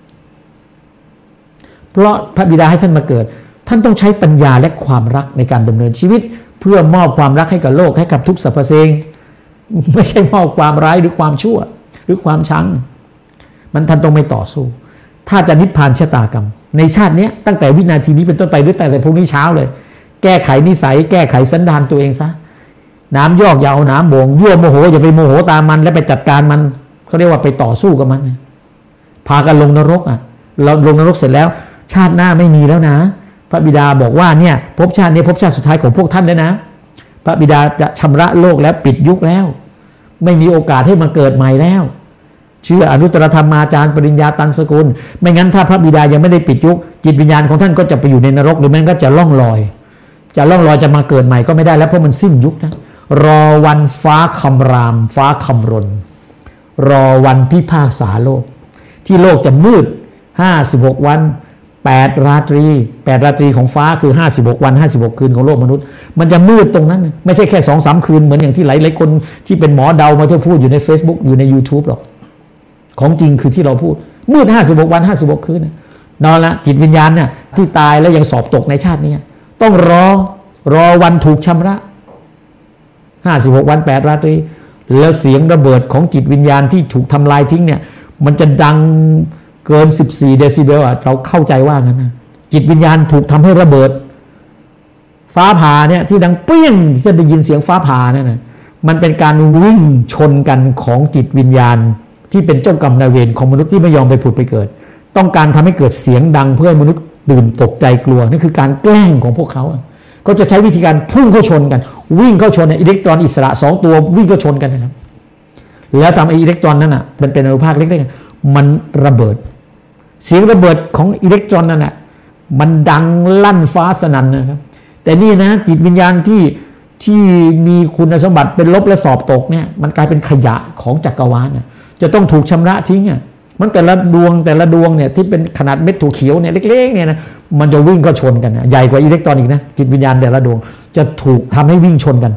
เพราะพระบิดาให้ท่านมาเกิดท่านต้องใช้ปัญญาและความรักในการดำเนินชีวิตเพื่อมอบความรักให้กับโลกให้กับทุกสรรพสิ่งไม่ใช่มอบความร้ายหรือความชั่วหรือความชังมันท่านต้องไม่ต่อสู้ถ้าจะนิพพานชะตากรรมในชาตินี้ตั้งแต่วินาทีนี้เป็นต้นไปหรือแต่แต่พรุ่งนี้เช้าเลยแก้ไขนิสัยแก้ไขสันดานตัวเองซะน้ำยอกอย่าเอาน้ำบ่งยั่วโมโหอย่าไปโมโหตามมันและไปจัดการมันเขาเรียกว่าไปต่อสู้กับมันพากันลงนรกอ่ะเราลงนรกเสร็จแล้วชาติหน้าไม่มีแล้วนะพระบิดาบอกว่าเนี่ยภพชาตินี้ภพชาติสุดท้ายของพวกท่านแล้วนะพระบิดาจะชำระโลกแล้วปิดยุคแล้วไม่มีโอกาสให้มาเกิดใหม่แล้วเชื่ออนุตตรธรรมาจารย์ปริญญาตันสกุลไม่งั้นถ้าพระบิดายังไม่ได้ปิดยุคจิตวิญญาณของท่านก็จะไปอยู่ในนรกหรือแม้ก็จะล่องลอยจะล่องลอยจะมาเกิดใหม่ก็ไม่ได้แล้วเพราะมันสิ้นยุคนะรอวันฟ้าคำรามฟ้าคำรนรอวันพิพากษาโลกที่โลกจะมืดห้าสิบหกวันแปดราตรีแปดราตรีของฟ้าคือห้าสิบหกวันห้าสิบหกคืนของโลกมนุษย์มันจะมืดตรงนั้นไม่ใช่แค่ สองสาม คืนเหมือนอย่างที่หลายๆคนที่เป็นหมอเดามาเที่ยวพูดอยู่ใน Facebook อยู่ใน YouTube หรอกของจริงคือที่เราพูดมืดห้าสิบหกวันห้าสิบหกคืนนอนละจิตวิญญาณเนี่ยที่ตายแล้วยังสอบตกในชาตินี้ต้องรอรอวันถูกชำระห้าสิบหกวันแปดราตรีแล้วเสียงระเบิดของจิตวิญญาณที่ถูกทำลายทิ้งเนี่ยมันจะดังเกินสิบสี่เดซิเบลอ่ะเราเข้าใจว่างั้นนะจิตวิญญาณถูกทำให้ระเบิดฟ้าผ่าเนี่ยที่ดังเปี้ยงที่จะได้ยินเสียงฟ้าผ่าเนี่ยนะมันเป็นการวิ่งชนกันของจิตวิญญาณที่เป็นเจ้ากรรมนายเวรของมนุษย์ที่ไม่ยอมไปผุดไปเกิดต้องการทำให้เกิดเสียงดังเพื่อให้มนุษย์ตื่นตกใจกลัวนี่คือการแกล้งของพวกเขาก็จะใช้วิธีการพุ่งเข้าชนกันวิ่งเข้าชนอิเล็กตรอนอิสระสองตัววิ่งเข้าชนกันนะครับแล้วทำไอ้อิเล็กตรอนนั้นอ่ะมันเป็นอนุภาคเล็กๆมันระเบิดเสียงระเบิดของอิเล็กตรอนนั่นแหละมันดังลั่นฟ้าสนั่นนะครับแต่นี่นะจิตวิญญาณที่ที่มีคุณสมบัติเป็นลบและสอบตกเนี่ยมันกลายเป็นขยะของจักรวาลน่ะจะต้องถูกชำระทิ้งอ่ะมันแต่ละดวงแต่ละดวงเนี่ยที่เป็นขนาดเม็ดถั่วเขียวเนี่ยเล็กๆเนี่ยนะมันจะวิ่งเข้าชนกันใหญ่กว่าอิเล็กตรอนอีกนะจิตวิญญาณแต่ละดวงจะถูกทำให้วิ่งชนกัน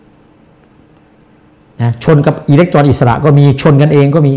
นะชนกับอิเล็กตรอนอิสระก็มีชนกันเองก็มี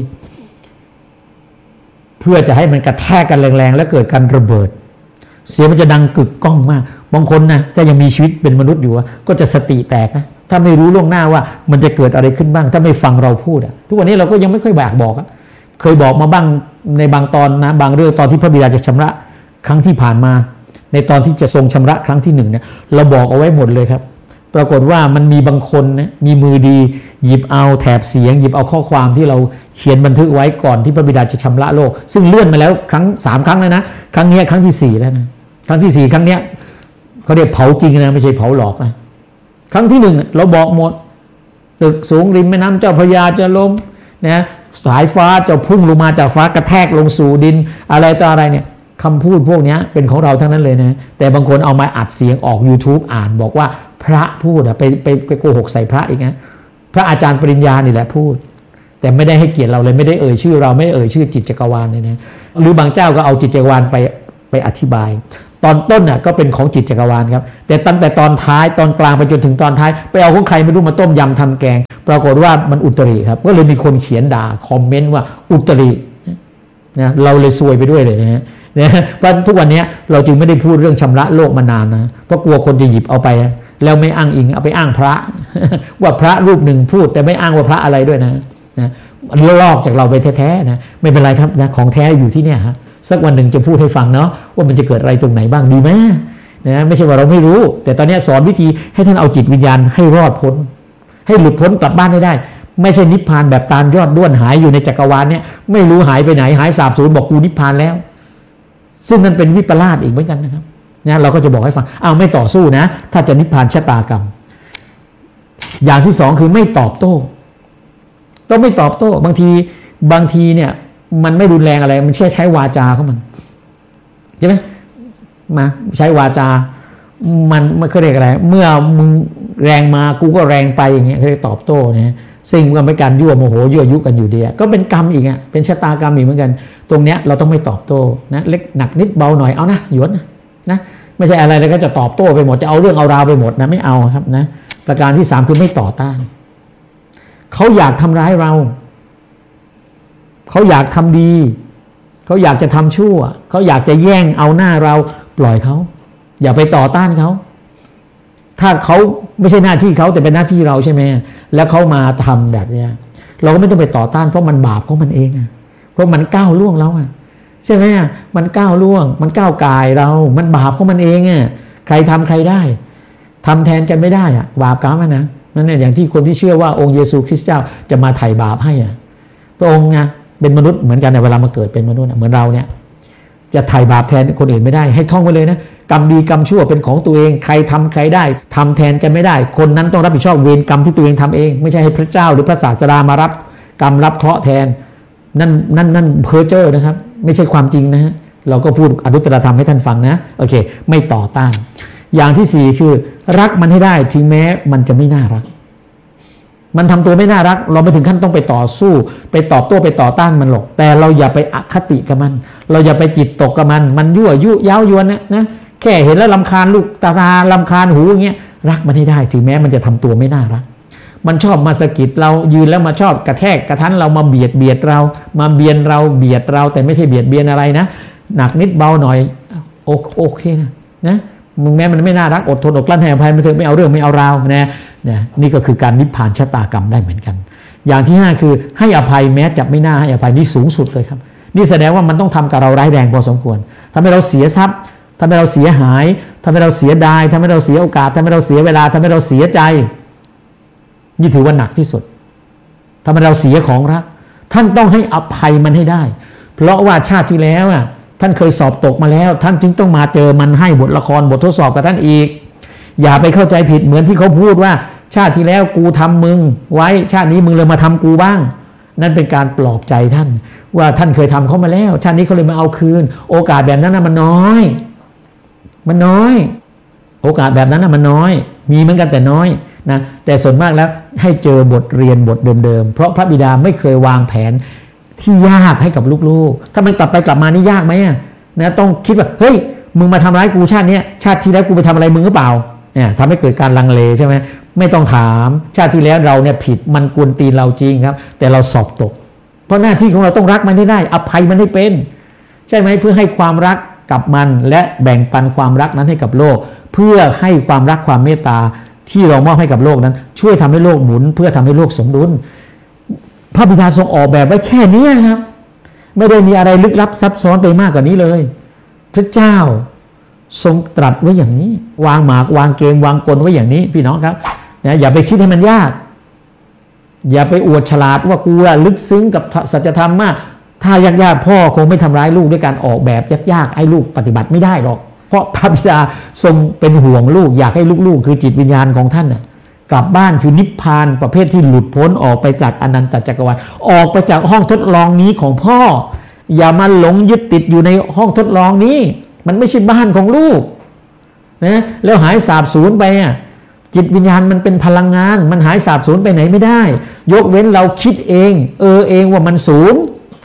เพื่อจะให้มันกระแทกกันแรงๆแล้วเกิดการระเบิดเสียงมันจะดังกึกก้องมากบางคนนะถ้ายังมีชีวิตเป็นมนุษย์อยู่ก็จะสติแตกนะถ้าไม่รู้ล่วงหน้าว่ามันจะเกิดอะไรขึ้นบ้างถ้าไม่ฟังเราพูดอะทุกวันนี้เราก็ยังไม่ค่อยบอกบอกอะเคยบอกมาบ้างในบางตอนนะบางเรื่องตอนที่พระบิดาจะชำระครั้งที่ผ่านมาในตอนที่จะทรงชำระครั้งที่หนึ่งเนี่ยเราบอกเอาไว้หมดเลยครับปรากฏว่ามันมีบางคนนะมีมือดีหยิบเอาแถบเสียงหยิบเอาข้อความที่เราเขียนบันทึกไว้ก่อนที่พระบิดาจะชำระโลกซึ่งเลื่อนมาแล้วครั้งสามครั้งแล้วนะครั้งนี้ครั้งที่สี่แล้วนะครั้งที่สี่ครั้งเนี้ยเขาเรียกเผาจริงนะไม่ใช่เผาหลอกนะครั้งที่หนึ่งเราบอกหมดตึกสูงริมแม่น้ำเจ้าพระยาจะล้มนะสายฟ้าจะพุ่งลงมาจากฟ้ากระแทกลงสู่ดินอะไรต่ออะไรเนี่ยคำพูดพวกนี้เป็นของเราทั้งนั้นเลยนะแต่บางคนเอามาอัดเสียงออก YouTube อ่านบอกว่าพระพูดอะไปไปไปโกหกใส่พระอีกนะพระอาจารย์ปริญญานี่แหละพูดแต่ไม่ได้ให้เกียรติเราเลยไม่ได้เอ่ยชื่อเราไม่เอ่ยชื่อจิตจักรวาลเลยนะหรือบางเจ้าก็เอาจิตจักรวาลไปไปอธิบายตอนต้นน่ะก็เป็นของจิตจักรวาลครับแต่ตั้งแต่ตอนท้ายตอนกลางไปจนถึงตอนท้ายไปเอาของใครไม่รู้มาต้มยำทำแกงปรากฏว่ามันอุตริครับก็เลยมีคนเขียนด่าคอมเมนต์ว่าอุตรินะเราเลยซวยไปด้วยเลยนะฮะเพราะทุกวันนี้เราจึงไม่ได้พูดเรื่องชำระโลกมานานนะเพราะกลัวคนจะหยิบเอาไปแล้วไม่อ้างอิงเอาไปอ้างพระว่าพระรูปหนึ่งพูดแต่ไม่อ้างว่าพระอะไรด้วยนะนะลอกจากเราไปแท้ๆนะไม่เป็นไรครับนะของแท้อยู่ที่เนี่ยฮะสักวันหนึ่งจะพูดให้ฟังเนาะว่ามันจะเกิดอะไรตรงไหนบ้างดีไหมนะไม่ใช่ว่าเราไม่รู้แต่ตอนนี้สอนวิธีให้ท่านเอาจิตวิญญาณให้รอดพ้นให้หลุดพ้นกลับบ้านให้ได้ไม่ใช่นิพพานแบบตาลยอดด้วนหายอยู่ในจักรวาลเนี่ยไม่รู้หายไปไหนหายสาบสูญบอกกูนิพพานแล้วซึ่งนั่นเป็นวิปลาสอีกเหมือนกันนะครับนะเราก็จะบอกให้ฟังเอาไม่ต่อสู้นะถ้าจะนิพพานชะตากรรมอย่างที่สองคือไม่ตอบโต้ต้องไม่ตอบโต้บางทีบางทีเนี่ยมันไม่รุนแรงอะไรมันแค่ใช้วาจาของมันใช่ไหมมาใช้วาจามันมันเขาเรียกอะไรเมื่อมึงแรงมากูก็แรงไปอย่างเงี้ยเขาเรียกตอบโต้เนี่ยสิ่งก็เป็นการยั่วโมโหยั่วยุกันอยู่ดีก็เป็นกรรมอีกอ่ะเป็นชะตากรรมอีกเหมือนกันตรงเนี้ยเราต้องไม่ตอบโต้นะเล็กหนักนิดเบาหน่อยเอานะหยวนนะไม่ใช่อะไรเลยก็จะตอบโต้ไปหมดจะเอาเรื่องเอาราวไปหมดนะไม่เอาครับนะประการที่สามคือไม่ต่อต้านเขาอยากทำร้ายเราเขาอยากทำดีเขาอยากจะทำชั่วเขาอยากจะแย่งเอาหน้าเราปล่อยเขาอย่าไปต่อต้านเขาถ้าเขาไม่ใช่หน้าที่เขาแต่เป็นหน้าที่เราใช่ไหมแล้วเขามาทำแบบเนี้ยเราก็ไม่ต้องไปต่อต้านเพราะมันบาปของมันเองอ่ะเพราะมันก้าวล่วงเราอ่ะใช่ไหมมันก้าวล่วงมันก้าวกายเรามันบาปของมันเองอ่ะใครทำใครได้ทำแทนกันไม่ได้อ่ะบาปกรรมนะนั่นเนี่ยอย่างที่คนที่เชื่อว่าองค์เยซูคริสต์เจ้าจะมาไถ่บาปให้อ่ะพระองค์ไงเป็นมนุษย์เหมือนกันในเวลามาเกิดเป็นมนุษย์เหมือนเราเนี่ยจะไถ่บาปแทนคนอื่นไม่ได้ให้ท่องไว้เลยนะกรรมดีกรรมชั่วเป็นของตัวเองใครทำใครได้ทำแทนกันไม่ได้คนนั้นต้องรับผิดชอบเวรกรรมที่ตัวเองทำเองไม่ใช่ให้พระเจ้าหรือพระศาสดามารับกรรมรับเคราะห์แทนนั่นนั่นนั่นเพ้อเจ้อนะครับไม่ใช่ความจริงนะฮะเราก็พูดอนุตตรธรรมให้ท่านฟังนะโอเคไม่ต่อต้านอย่างที่สี่คือรักมันให้ได้ถึงแม้มันจะไม่น่ารักมันทำตัวไม่น่ารักเราไม่ถึงขั้นต้องไปต่อสู้ไปตอบโต้ไปต่อต้านมันหรอกแต่เราอย่าไปอคติกับมันเราอย่าไปจิตตกกับมันมันยั่วยุเย้ายวนนะนะแค่เห็นแล้วรำคาญลูกตาตาลำคาญหูอย่างเงี้ยรักมันให้ได้ถึงแม้มันจะทำตัวไม่น่ารักมันชอบมาสะกิดเรายืนแล้วมาชอบกระแทกกระทันเรามาเบียดเบียดเรามาเบียนเราเบียดเราแต่ไม่ใช่เบียดเบียนอะไรนะหนักนิดเบาหน่อยโอโอเคนะนะมึงแม้มันไม่น่ารักอดทนอดกลั้นให้อภัยมันเถอะไม่เอาเรื่องไม่เอาราวนะนะนี่ก็คือการนิพพานชะตากรรมได้เหมือนกันอย่างที่ห้าคือให้อภัยแม้จะไม่น่าให้อภัยนี่สูงสุดเลยครับนี่แสดงว่ามันต้องทำกับเราร้ายแรงพอสมควรทำให้เราเสียทรัพย์ทำให้เราเสียหายทำให้เราเสียดายทำให้เราเสียโอกาสทำให้เราเสียเวลาทำให้เราเสียใจนี่ถือว่าหนักที่สุดทำให้เราเสียของรักท่านต้องให้อภัยมันให้ได้เพราะว่าชาติที่แล้วอ่ะท่านเคยสอบตกมาแล้วท่านจึงต้องมาเจอมันให้บทละครบททดสอบกับท่านอีกอย่าไปเข้าใจผิดเหมือนที่เขาพูดว่าชาติที่แล้วกูทำมึงไว้ชาตินี้มึงเลยมาทำกูบ้างนั่นเป็นการปลอบใจท่านว่าท่านเคยทำเขามาแล้วชาตินี้เขาเลยมาเอาคืนโอกาสแบบนั้นนะมันน้อยมันน้อยโอกาสแบบนั้นนะมันน้อยมีเหมือนกันแต่น้อยนะแต่ส่วนมากแล้วให้เจอบทเรียนบทเดิมๆเพราะพระบิดาไม่เคยวางแผนที่ยากให้กับลูกๆถ้ามันกลับไปกลับมานี่ยากไหมนะต้องคิดว่าเฮ้ยมึงมาทำร้ายกูชาตินี้ชาติที่แล้วกูไปทำอะไรมึงหรือเปล่าเนี่ยทำให้เกิดการลังเลใช่ไหมไม่ต้องถามชาติที่แล้วเราเนี่ยผิดมันกวนตีนเราจริงครับแต่เราสอบตกเพราะหน้าที่ของเราต้องรักมันให้ได้อภัยมันให้เป็นใช่ไหมเพื่อให้ความรักกับมันและแบ่งปันความรักนั้นให้กับโลกเพื่อให้ความรักความเมตตาที่เรามอบให้กับโลกนั้นช่วยทำให้โลกหมุนเพื่อทำให้โลกสมดุลพระบิดาทรงออกแบบไว้แค่นี้ครับไม่ได้มีอะไรลึกลับซับซ้อนไปมากกว่านี้เลยพระเจ้าทรงตรัสไว้อย่างนี้วางหมากวางเกมวางกลไว้อย่างนี้พี่น้องครับนะอย่าไปคิดให้มันยากอย่าไปอวดฉลาดว่ากูลึกซึ้งกับสัจธรรมมากถ้ายากๆพ่อคงไม่ทำร้ายลูกด้วยการออกแบบยากๆให้ลูกปฏิบัติไม่ได้หรอกเพราะพระบิดาทรงเป็นห่วงลูกอยากให้ลูกๆคือจิตวิญญาณของท่านน่ะกลับบ้านคือนิพพานประเภทที่หลุดพ้นออกไปจากอนันตจักรวาลออกไปจากห้องทดลองนี้ของพ่ออย่ามาหลงยึดติดอยู่ในห้องทดลองนี้มันไม่ใช่บ้านของลูกนะแล้วหายสาบสูญไปอ่ะจิตวิญญาณมันเป็นพลังงานมันหายสาบสูญไปไหนไม่ได้ยกเว้นเราคิดเองเออเองว่ามันสูญ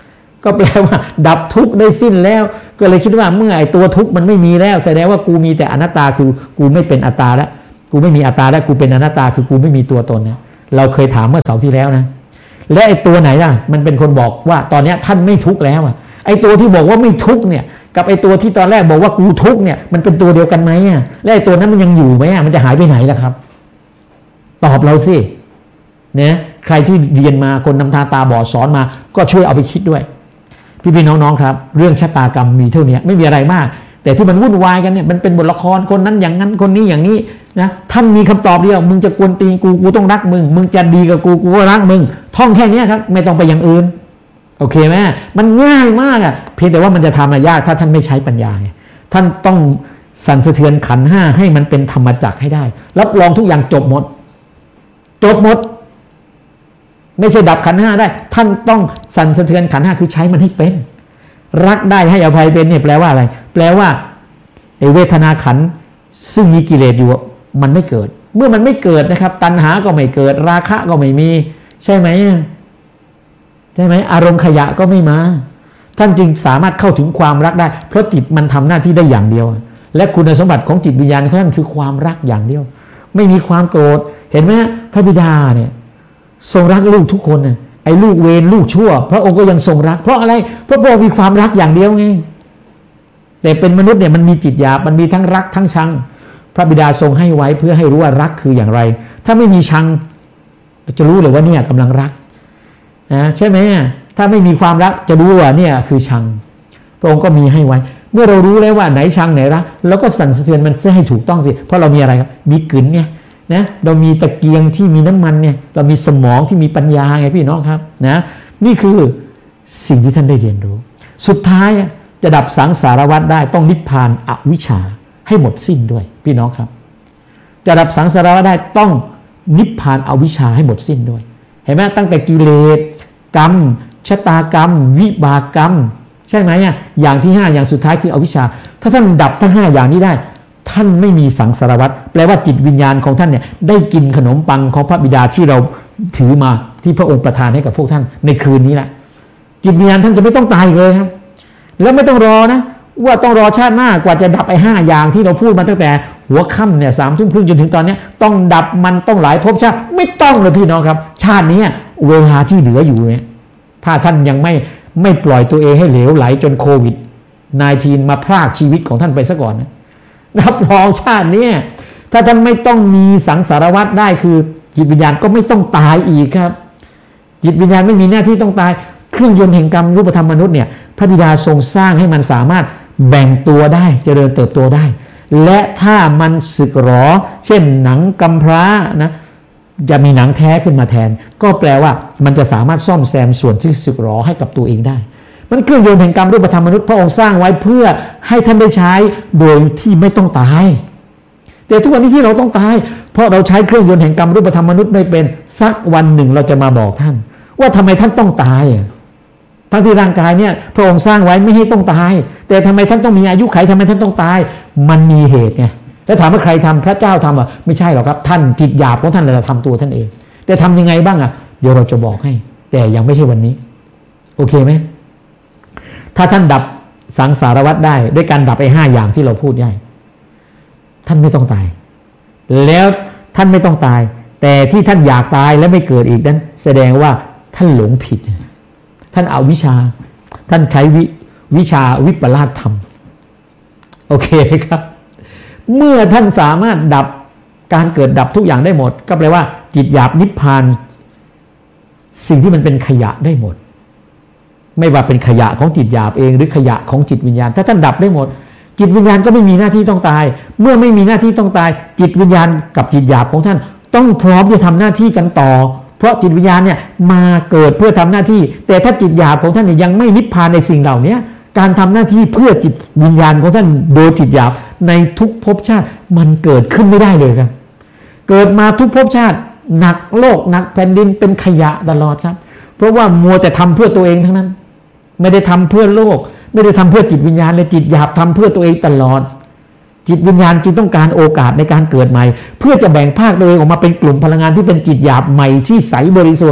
ก็แปลว่าดับทุกข์ได้สิ้นแล้วก็เลยคิดว่าเมื่อไอ้ตัวทุกข์มันไม่มีแล้วแสดงว่ากูมีแต่อนัตตาคือกูไม่เป็นอัตตาแล้วกูไม่มีอัตตาแล้วกูเป็นอนัตตาคือกูไม่มีตัวตนนะเราเคยถามเมื่อเสาร์ที่แล้วนะและไอ้ตัวไหนล่ะมันเป็นคนบอกว่าตอนนี้ท่านไม่ทุกข์แล้วอ่ะไอ้ตัวที่บอกว่าไม่ทุกข์เนี่ยกับไอ้ตัวที่ตอนแรกบอกว่ากูทุกข์เนี่ยมันเป็นตัวเดียวกันไหมอ่ะและไอ้ตัวนั้นมันยังอยู่ไหมอ่ะมันจะหายไปไหนล่ะครับตอบเราสิเนี่ยใครที่เรียนมาคนนำทางตาบอดสอนมาก็ช่วยเอาไปคิดด้วยพี่ๆน้องๆครับเรื่องชะตากรรมมีเท่านี้ไม่มีอะไรมากแต่ที่มันวุ่นวายกันเนี่ยมันเป็นบทละครคนนั้นอย่างนั้นคนนี้อย่างนี้นะท่านมีคำตอบเดียวมึงจะกวนตีนกูกูต้องรักมึงมึงจะดีกับกูกูก็รักมึงท่องแค่นี้ครับไม่ต้องไปอย่างอื่นโอเคไหมมันง่ายมากอ่ะเพียงแต่ว่ามันจะทำอะยากถ้าท่านไม่ใช้ปัญญาท่านต้องสั่นสะเทือนขันธ์ห้าให้มันเป็นธรรมจักรให้ได้รับรองทุกอย่างจบหมดจบหมดไม่ใช่ดับขันธ์ห้าได้ท่านต้องสั่นสะเทือนขันธ์ห้าคือใช้มันให้เป็นรักได้ให้อภัยเป็นเนี่ยแปลว่าอะไรแปลว่าไอ้เวทนาขันธ์ซึ่งมีกิเลสอยู่มันไม่เกิดเมื่อมันไม่เกิดนะครับตัณหาก็ไม่เกิดราคะก็ไม่มีใช่ไหมใช่ไหมอารมณ์ขยะก็ไม่มาท่านจึงสามารถเข้าถึงความรักได้เพราะจิตมันทำหน้าที่ได้อย่างเดียวและคุณสมบัติของจิตวิญญาณของท่านคือความรักอย่างเดียวไม่มีความโกรธเห็นไหมพระบิดาเนี่ยทรงรักลูกทุกคนน่ะไอ้ลูกเวรลูกชั่วพระองค์ก็ยังทรงรักเพราะอะไรเพราะพระองค์มีความรักอย่างเดียวไงแต่เป็นมนุษย์เนี่ยมันมีจิตหยาบมันมีทั้งรักทั้งชังพระบิดาทรงให้ไว้เพื่อให้รู้ว่ารักคืออย่างไรถ้าไม่มีชังจะรู้เลยว่าเนี่ยกำลังรักนะใช่ไหมถ้าไม่มีความรักจะรู้ว่าเนี่ยคือชังพระองค์ก็มีให้ไว้เมื่อเรารู้แล้วว่าไหนชังไหนรักแล้วก็สั่นสะเทือนมันให้ถูกต้องสิเพราะเรามีอะไรครับมีกลืนไงนะเรามีตะเกียงที่มีน้ำมันเนี่ยเรามีสมองที่มีปัญญาไงพี่น้องครับนะนี่คือสิ่งที่ท่านได้เรียนรู้สุดท้ายจะดับสังสารวัฏได้ต้องนิพพานอวิชชาให้หมดสิ้นด้วยพี่น้องครับจะดับสังสารวัฏได้ต้องนิพพานอวิชชาให้หมดสิ้นด้วยเห็นไหมตั้งแต่กิเลสกรรมชะตากรรมวิบากกรรมใช่ไหมเนี่ยอย่างที่ห้าอย่างสุดท้ายคืออวิชชาถ้าท่านดับทั้งห้าอย่างนี้ได้ท่านไม่มีสังสารวัฏแปลว่าจิตวิญญาณของท่านเนี่ยได้กินขนมปังของพระบิดาที่เราถือมาที่พระองค์ประทานให้กับพวกท่านในคืนนี้แหละจิตวิญญาณท่านจะไม่ต้องตายเลยครับแล้วไม่ต้องรอนะว่าต้องรอชาติหน้ากว่าจะดับไอ้ห้าอย่างที่เราพูดมาตั้งแต่หัวค่ำเนี่ยสามทุ่มครึ่งจนถึงตอนนี้ต้องดับมันต้องหลายภพชาติไม่ต้องเลยพี่น้องครับชาตินี้เวลาที่เหลืออยู่เนี่ยถ้าท่านยังไม่ไม่ปล่อยตัวเองให้เหลวไหลจนโควิด สิบเก้า มาพรากชีวิตของท่านไปซะก่อนนะรับรองชาตินี้ถ้าท่านไม่ต้องมีสังสารวัฏได้คือจิตวิญญาณก็ไม่ต้องตายอีกครับจิตวิญญาณไม่มีหน้าที่ต้องตายเครื่องยนต์แห่งกรรมรูปธรรมมนุษย์เนี่ยพระบิดาทรงสร้างให้มันสามารถแบ่งตัวได้เจริญเติบโตได้และถ้ามันสึกหรอเช่นหนังกำพร้านะจะมีหนังแท้ขึ้นมาแทนก็แปลว่ามันจะสามารถซ่อมแซมส่วนที่สึกหรอให้กับตัวเองได้มันเครื่องยนต์แห่งกรรมรูปธรรมมนุษย์พระองค์สร้างไว้เพื่อให้ท่านได้ใช้โดยที่ไม่ต้องตายแต่ทุกวันนี้ที่เราต้องตายเพราะเราใช้เครื่องยนต์แห่งกรรมรูปธรรมมนุษย์ไม่เป็นสักวันหนึ่งเราจะมาบอกท่านว่าทำไมท่านต้องตายทั้งที่ร่างกายเนี่ยพระองค์สร้างไว้ไม่ให้ต้องตายแต่ทำไมท่านต้องมีอายุขัยทำไมท่านต้องตายมันมีเหตุไงแล้วถามว่าใครทำพระเจ้าทำอ่ะไม่ใช่หรอกครับท่านจิตหยาบของท่านเราทำตัวท่านเองแต่ทำยังไงบ้างอ่ะเดี๋ยวเราจะบอกให้แต่ยังไม่ใช่วันนี้โอเคไหมถ้าท่านดับสังสารวัฏได้ด้วยการดับไอ้ห้าอย่างที่เราพูดได้ท่านไม่ต้องตายแล้วท่านไม่ต้องตายแต่ที่ท่านอยากตายและไม่เกิดอีกนั้นแสดงว่าท่านหลงผิดท่านเอาวิชาท่านใช้วิวิชาวิปลาสธรรมโอเคไหมครับเมื่อท่านสามารถดับการเกิดดับทุกอย่างได้หมดก็แปลว่าจิตหยาบนิพพานสิ่งที่มันเป็นขยะได้หมดไม่ว่าเป็นขยะของจิตหยาบเองหรือขยะของจิตวิญญาณถ้าท่านดับได้หมดจิตวิญญาณก็ไม่มีหน้าที่ต้องตายเมื่อไม่มีหน้าที่ต้องตายจิตวิญญาณกับจิตหยาบของท่านต้องพร้อมจะทำหน้าที่กันต่อเพราะจิตวิญญาณเนี่ยมาเกิดเพื่อทำหน้าที่แต่ถ้าจิตหยาบของท่านยังไม่นิพพานในสิ่งเหล่านี้การทำหน้าที่เพื่อจิตวิญญาณของท่านโดยจิตหยาบในทุกภพชาติมันเกิดขึ้นไม่ได้เลยครับเกิดมาทุกภพชาติหนักโลกหนักแผ่นดินเป็นขยะตลอดครับเพราะว่ามัวแต่ทำเพื่อตัวเองทั้งนั้นไม่ได้ทำเพื่อโลกไม่ได้ทำเพื่อจิตวิญญาณเลยจิตหยาบทำเพื่อตัวเองตลอดจิตวิญญาณจึงต้องการโอกาสในการเกิดใหม่เพื่อจะแบ่งภาคตัวเองออกมาเป็นกลุ่มพลังงานที่เป็นจิตหยาบใหม่ที่ใสบริสุทธิ์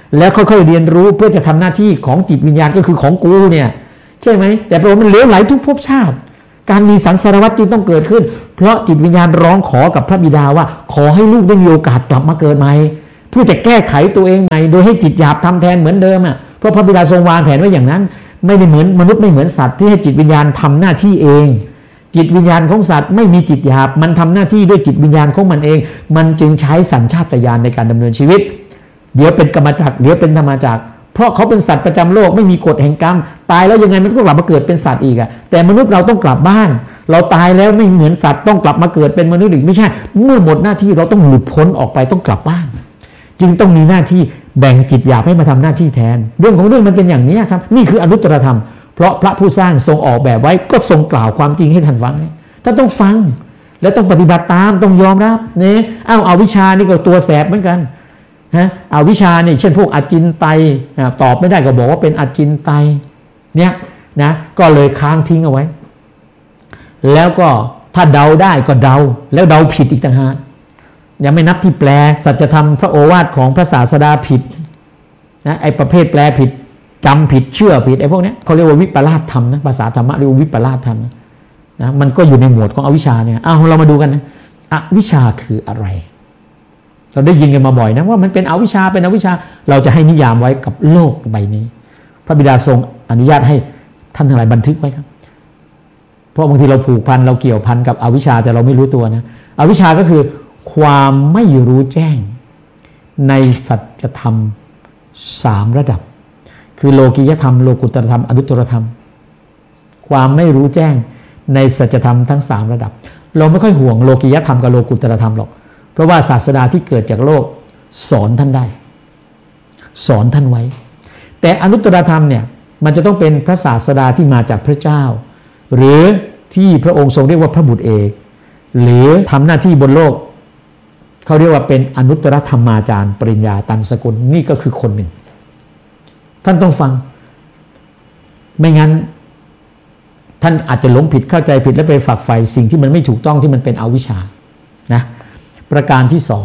แล้วค่อยๆเรียนรู้เพื่อจะทำหน้าที่ของจิตวิญญาณก็คือของกูเนี่ยใช่ไหมแต่พระองค์มันเหลวไหลทุกภพชาติการมีสังสารวัฏจึงต้องเกิดขึ้นเพราะจิตวิญญาณร้องขอกับพระบิดาว่าขอให้ลูกได้มีโอกาสกลับมาเกิดใหม่เพื่อจะแก้ไขตัวเองใหม่โดยให้จิตหยาบทำแทนเหมือนเดิมอ่ะเพราะพระบิดาทรงวางแผนไว้อย่างนั้นไม่ได้เหมือนมนุษย์ไม่เหมือนสัตว์ที่ให้จิตวิญญาณทำหน้าที่เองจิตวิญญาณของสัตว์ไม่มีจิตหยาบมันทำหน้าที่ด้วยจิตวิญญาณของมันเองมันจึงใช้สัญชาตญาณในการดำเนินชีวิตเดี๋ยวเป็นกรรมจักรเดี๋ยวเป็นธรรมจักรเพราะเขาเป็นสัตว์ประจำโลกไม่มีกฎแห่งกรรมตายแล้วยังไงมันก็กลับมาเกิดเป็นสัตว์อีกอะแต่มนุษย์เราต้องกลับบ้านเราตายแล้วไม่เหมือนสัตว์ต้องกลับมาเกิดเป็นมนุษย์อีกไม่ใช่เมื่อหมดหน้าที่เราต้องหลุดพ้นออกไปต้องกลับบ้านจึงต้องมีหน้าที่แบ่งจิตหยาบให้มาทำหน้าที่แทนเรื่องของเรื่องมันเป็นอย่างนี้ครับนี่คืออนุตตรธรรมเพราะพระผู้สร้างทรงออกแบบไว้ก็ทรงกล่าวความจริงให้ท่านฟังท่านต้องฟังและต้องปฏิบัติตามต้องยอมรับเนี่ยอ้าวเอาวิชานี่ก็ตัวแสบเหมือนกันฮะเอาวิชานี่เช่นพวกอจินไตยตอบไม่ได้ก็บอกว่าเป็นอจินไตยเนี่ยนะก็เลยค้างทิ้งเอาไว้แล้วก็ถ้าเดาได้ก็เดาแล้วเดาผิดอีกต่างหากยังไม่นับที่แปลสัจธรรมพระโอวาทของพระศาสดาผิดนะไอ้ประเภทแปลผิดจำผิดเชื่อผิดไอ้พวกนี้เขาเรียกว่าวิปลาสธรรมนะภาษาธรรมะเรียกว่าวิปลาสธรรมนะนะมันก็อยู่ในหมวดของอวิชชาเนี่ยอ้าวเรามาดูกันนะอวิชชาคืออะไรเราได้ยินกันมาบ่อยนะว่ามันเป็นอวิชชาเป็นอวิชชาเราจะให้นิยามไว้กับโลกใบนี้พระบิดาทรงอนุญาตให้ท่านทั้งหลายบันทึกไว้ครับเพราะบางทีเราผูกพันเราเกี่ยวพันกับอวิชชาแต่เราไม่รู้ตัวนะอวิชชาก็คือความไม่รู้แจ้งในสัจธรรมสามระดับคือโลกิยธรรมโลกุตตรธรรมอนุตตรธรรมความไม่รู้แจ้งในสัจธรรมทั้งสามระดับเราไม่ค่อยห่วงโลกิยธรรมกับโลกุตตรธรรมหรอกเพราะว่าศาสดาที่เกิดจากโลกสอนท่านได้สอนท่านไว้แต่อนุตตรธรรมเนี่ยมันจะต้องเป็นพระศาสดาที่มาจากพระเจ้าหรือที่พระองค์ทรงเรียกว่าพระบุตรเอกหรือทำหน้าที่บนโลกเขาเรียกว่าเป็นอนุตตรธรรมาจารย์ปริญญาตันสกุลนี่ก็คือคนหนึ่งท่านต้องฟังไม่งั้นท่านอาจจะหลงผิดเข้าใจผิดและไปฝักใฝ่สิ่งที่มันไม่ถูกต้องที่มันเป็นอวิชชานะประการที่สอง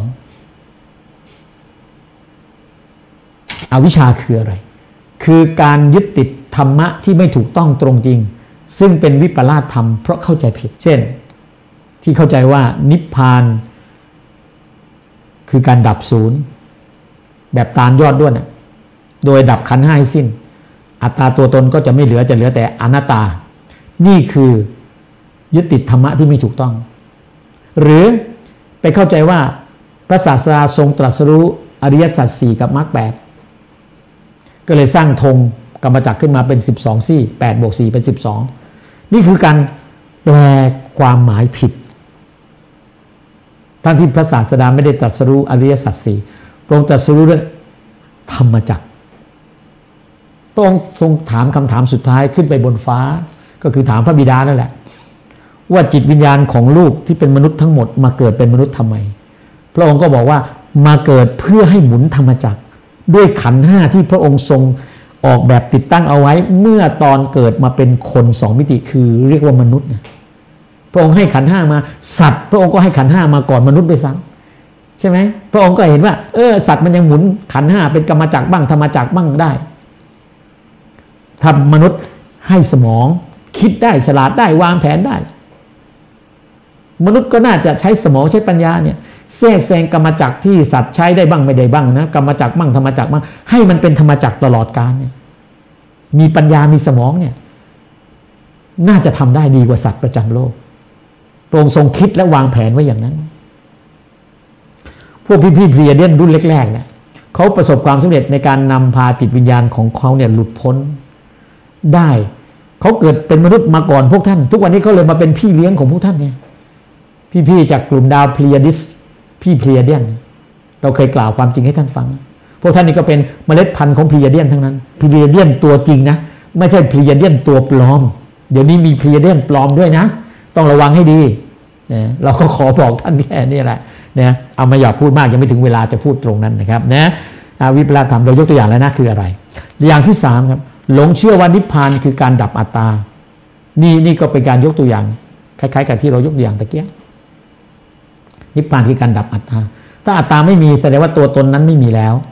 อวิชชาคืออะไรคือการยึดติดธรรมะที่ไม่ถูกต้องตรงจริงซึ่งเป็นวิปลาสธรรมเพราะเข้าใจผิดเช่นที่เข้าใจว่านิพพานคือการดับศูนย์แบบตาลยอดด้วนนะโดยดับขันธ์ห้าให้สิ้นอัตตาตัวตนก็จะไม่เหลือจะเหลือแต่อนัตตานี่คือยึดติดธรรมะที่ไม่ถูกต้องหรือไปเข้าใจว่าพระศาสดาทรงตรัสรู้อริยสัจสี่กับมรรคแปดก็เลยสร้างธงกรรมจักรขึ้นมาเป็นสิบสองซี่แปดบวกสี่เป็นสิบสองนี่คือการแปลความหมายผิดทั้งที่พระศาสดาไม่ได้ตรัสรู้อริยสัจสี่พระองค์ตรัสรู้เรื่องธรรมจักรพระองค์ทรงถามคำถามสุดท้ายขึ้นไปบนฟ้าก็คือถามพระบิดานั่นแหละว่าจิตวิญญาณของลูกที่เป็นมนุษย์ทั้งหมดมาเกิดเป็นมนุษย์ทำไมพระองค์ก็บอกว่ามาเกิดเพื่อให้หมุนธรรมจักรด้วยขันธ์ห้าที่พระองค์ทรงออกแบบติดตั้งเอาไว้เมื่อตอนเกิดมาเป็นคนสองมิติคือเรียกว่ามนุษย์เนี่ยพระองค์ให้ขันธ์ห้ามาสัตว์พระองค์ก็ให้ขันธ์ห้ามาก่อนมนุษย์ด้วยซ้ำใช่ไหมพระองค์ก็เห็นว่าเออสัตว์มันยังหมุนขันธ์ห้าเป็นกรรมจักรบ้างธรรมจักรบ้างได้ถ้ามนุษย์ให้สมองคิดได้ฉลาดได้วางแผนได้มนุษย์ก็น่าจะใช้สมองใช้ปัญญาเนี่ยแทรกแซงกรรมจักรที่สัตว์ใช้ได้บ้างไม่ได้บ้างนะกรรมจักรบ้างธรรมจักรบ้างให้มันเป็นธรรมจักรตลอดกาลเนี่ยมีปัญญามีสมองเนี่ยน่าจะทำได้ดีกว่าสัตว์ประจำโลกพระองค์ทรงคิดและวางแผนไว้อย่างนั้นพวกพี่ๆเพลียเดียนรุ่นแรกๆเนี่ยเขาประสบความสำเร็จในการนำพาจิตวิญญาณของเขาเนี่ยหลุดพ้นได้เขาเกิดเป็นมนุษย์มาก่อนพวกท่านทุกวันนี้เขาเลยมาเป็นพี่เลี้ยงของพวกท่านเนี่ยพี่ๆจากกลุ่มดาวเพลียดิสพี่เพลียเดียนเราเคยกล่าวความจริงให้ท่านฟังพวกท่านนี่ก็เป็นเมล็ดพันธุ์ของเพลียเดียนทั้งนั้นเพลียเดียนตัวจริงนะไม่ใช่เพลียเดียนตัวปลอมเดี๋ยวนี้มีเพลียเดียนปลอมด้วยนะต้องระวังให้ดีนะเราก็ขอบอกท่านแค่นี้แหละนะเอามาอย่าพูดมากยังไม่ถึงเวลาจะพูดตรงนั้นนะครับนะวิปลาสธรรมเรายกตัวอย่างแล้วนะคืออะไรอย่างที่สามครับหลงเชื่อว่านิพพานคือการดับอัตตานี่นี่ก็เป็นการยกตัวอย่างคล้ายๆกับที่เรายกตัวอย่างตะเกียบนิพพานคือการดับอัตตาถ้าอัตตาไม่มีแสดงว่าตัวตนนั้นไม่มีแล้ว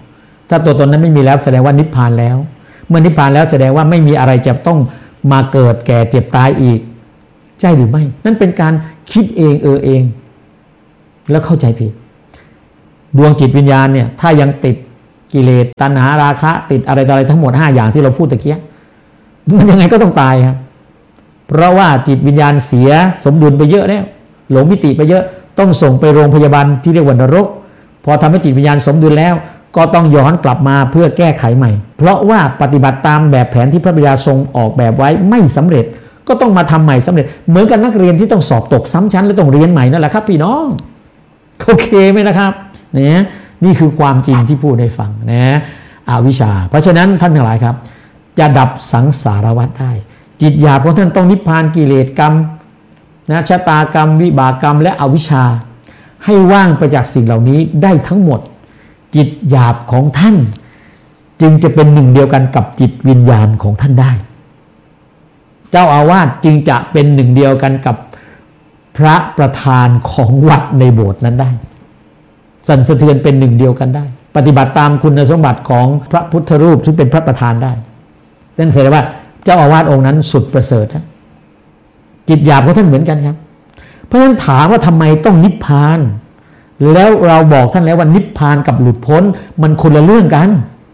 ถ้าตัวตนนั้นไม่มีแล้วแสดงว่านิพพานแล้วเมื่อนิพพานแล้วแสดงว่าไม่มีอะไรจะต้องมาเกิดแก่เจ็บตายอีกใช่หรือไม่นั่นเป็นการคิดเองเออเองแล้วเข้าใจผิดดวงจิตวิญญาณเนี่ยถ้ายังติดกิเลสตัณหาราคะติดอะไรอะไรทั้งหมดห้าอย่างที่เราพูดตะเกียมันยังไงก็ต้องตายครับเพราะว่าจิตวิญญาณเสียสมดุลไปเยอะแล้วหลงมิติไปเยอะต้องส่งไปโรงพยาบาลที่เรียกว่านรกพอทำให้จิตวิญญาณสมดุลแล้วก็ต้องย้อนกลับมาเพื่อแก้ไขใหม่เพราะว่าปฏิบัติตามแบบแผนที่พระบิดาทรงออกแบบไว้ไม่สำเร็จก็ต้องมาทำใหม่สำเร็จเหมือนกับนักเรียนที่ต้องสอบตกซ้ำชั้นและต้องเรียนใหม่นั่นแหละครับพี่น้องโอเคไหมนะครับเนี่ยนี่คือความจริงที่พูดให้ฟังนะอวิชชาเพราะฉะนั้นท่านทั้งหลายครับจะดับสังสารวัฏได้จิตหยาบของท่านต้องนิพพานกิเลสกรรมนะชะตากรรมวิบากกรรมและอวิชชาให้ว่างไปจากสิ่งเหล่านี้ได้ทั้งหมดจิตหยาบของท่านจึงจะเป็นหนึ่งเดียวกันกับจิตวิญญาณของท่านได้เจ้าอาวาสจึงจะเป็นหนึ่งเดียวกันกับพระประธานของวัดในโบสถ์นั้นได้สั่นสะเทือนเป็นหนึ่งเดียวกันได้ปฏิบัติตามคุณสมบัติของพระพุทธรูปซึ่งเป็นพระประธานได้นั่นแสดงว่าเจ้าอาวาสองค์นั้นสุดประเสริฐนะจิตหยาบของท่านเหมือนกันครับเพราะฉะนั้นถามว่าทำไมต้องนิพพานแล้วเราบอกท่านแล้วว่านิพพานกับหลุดพ้นมันคนละเรื่องกัน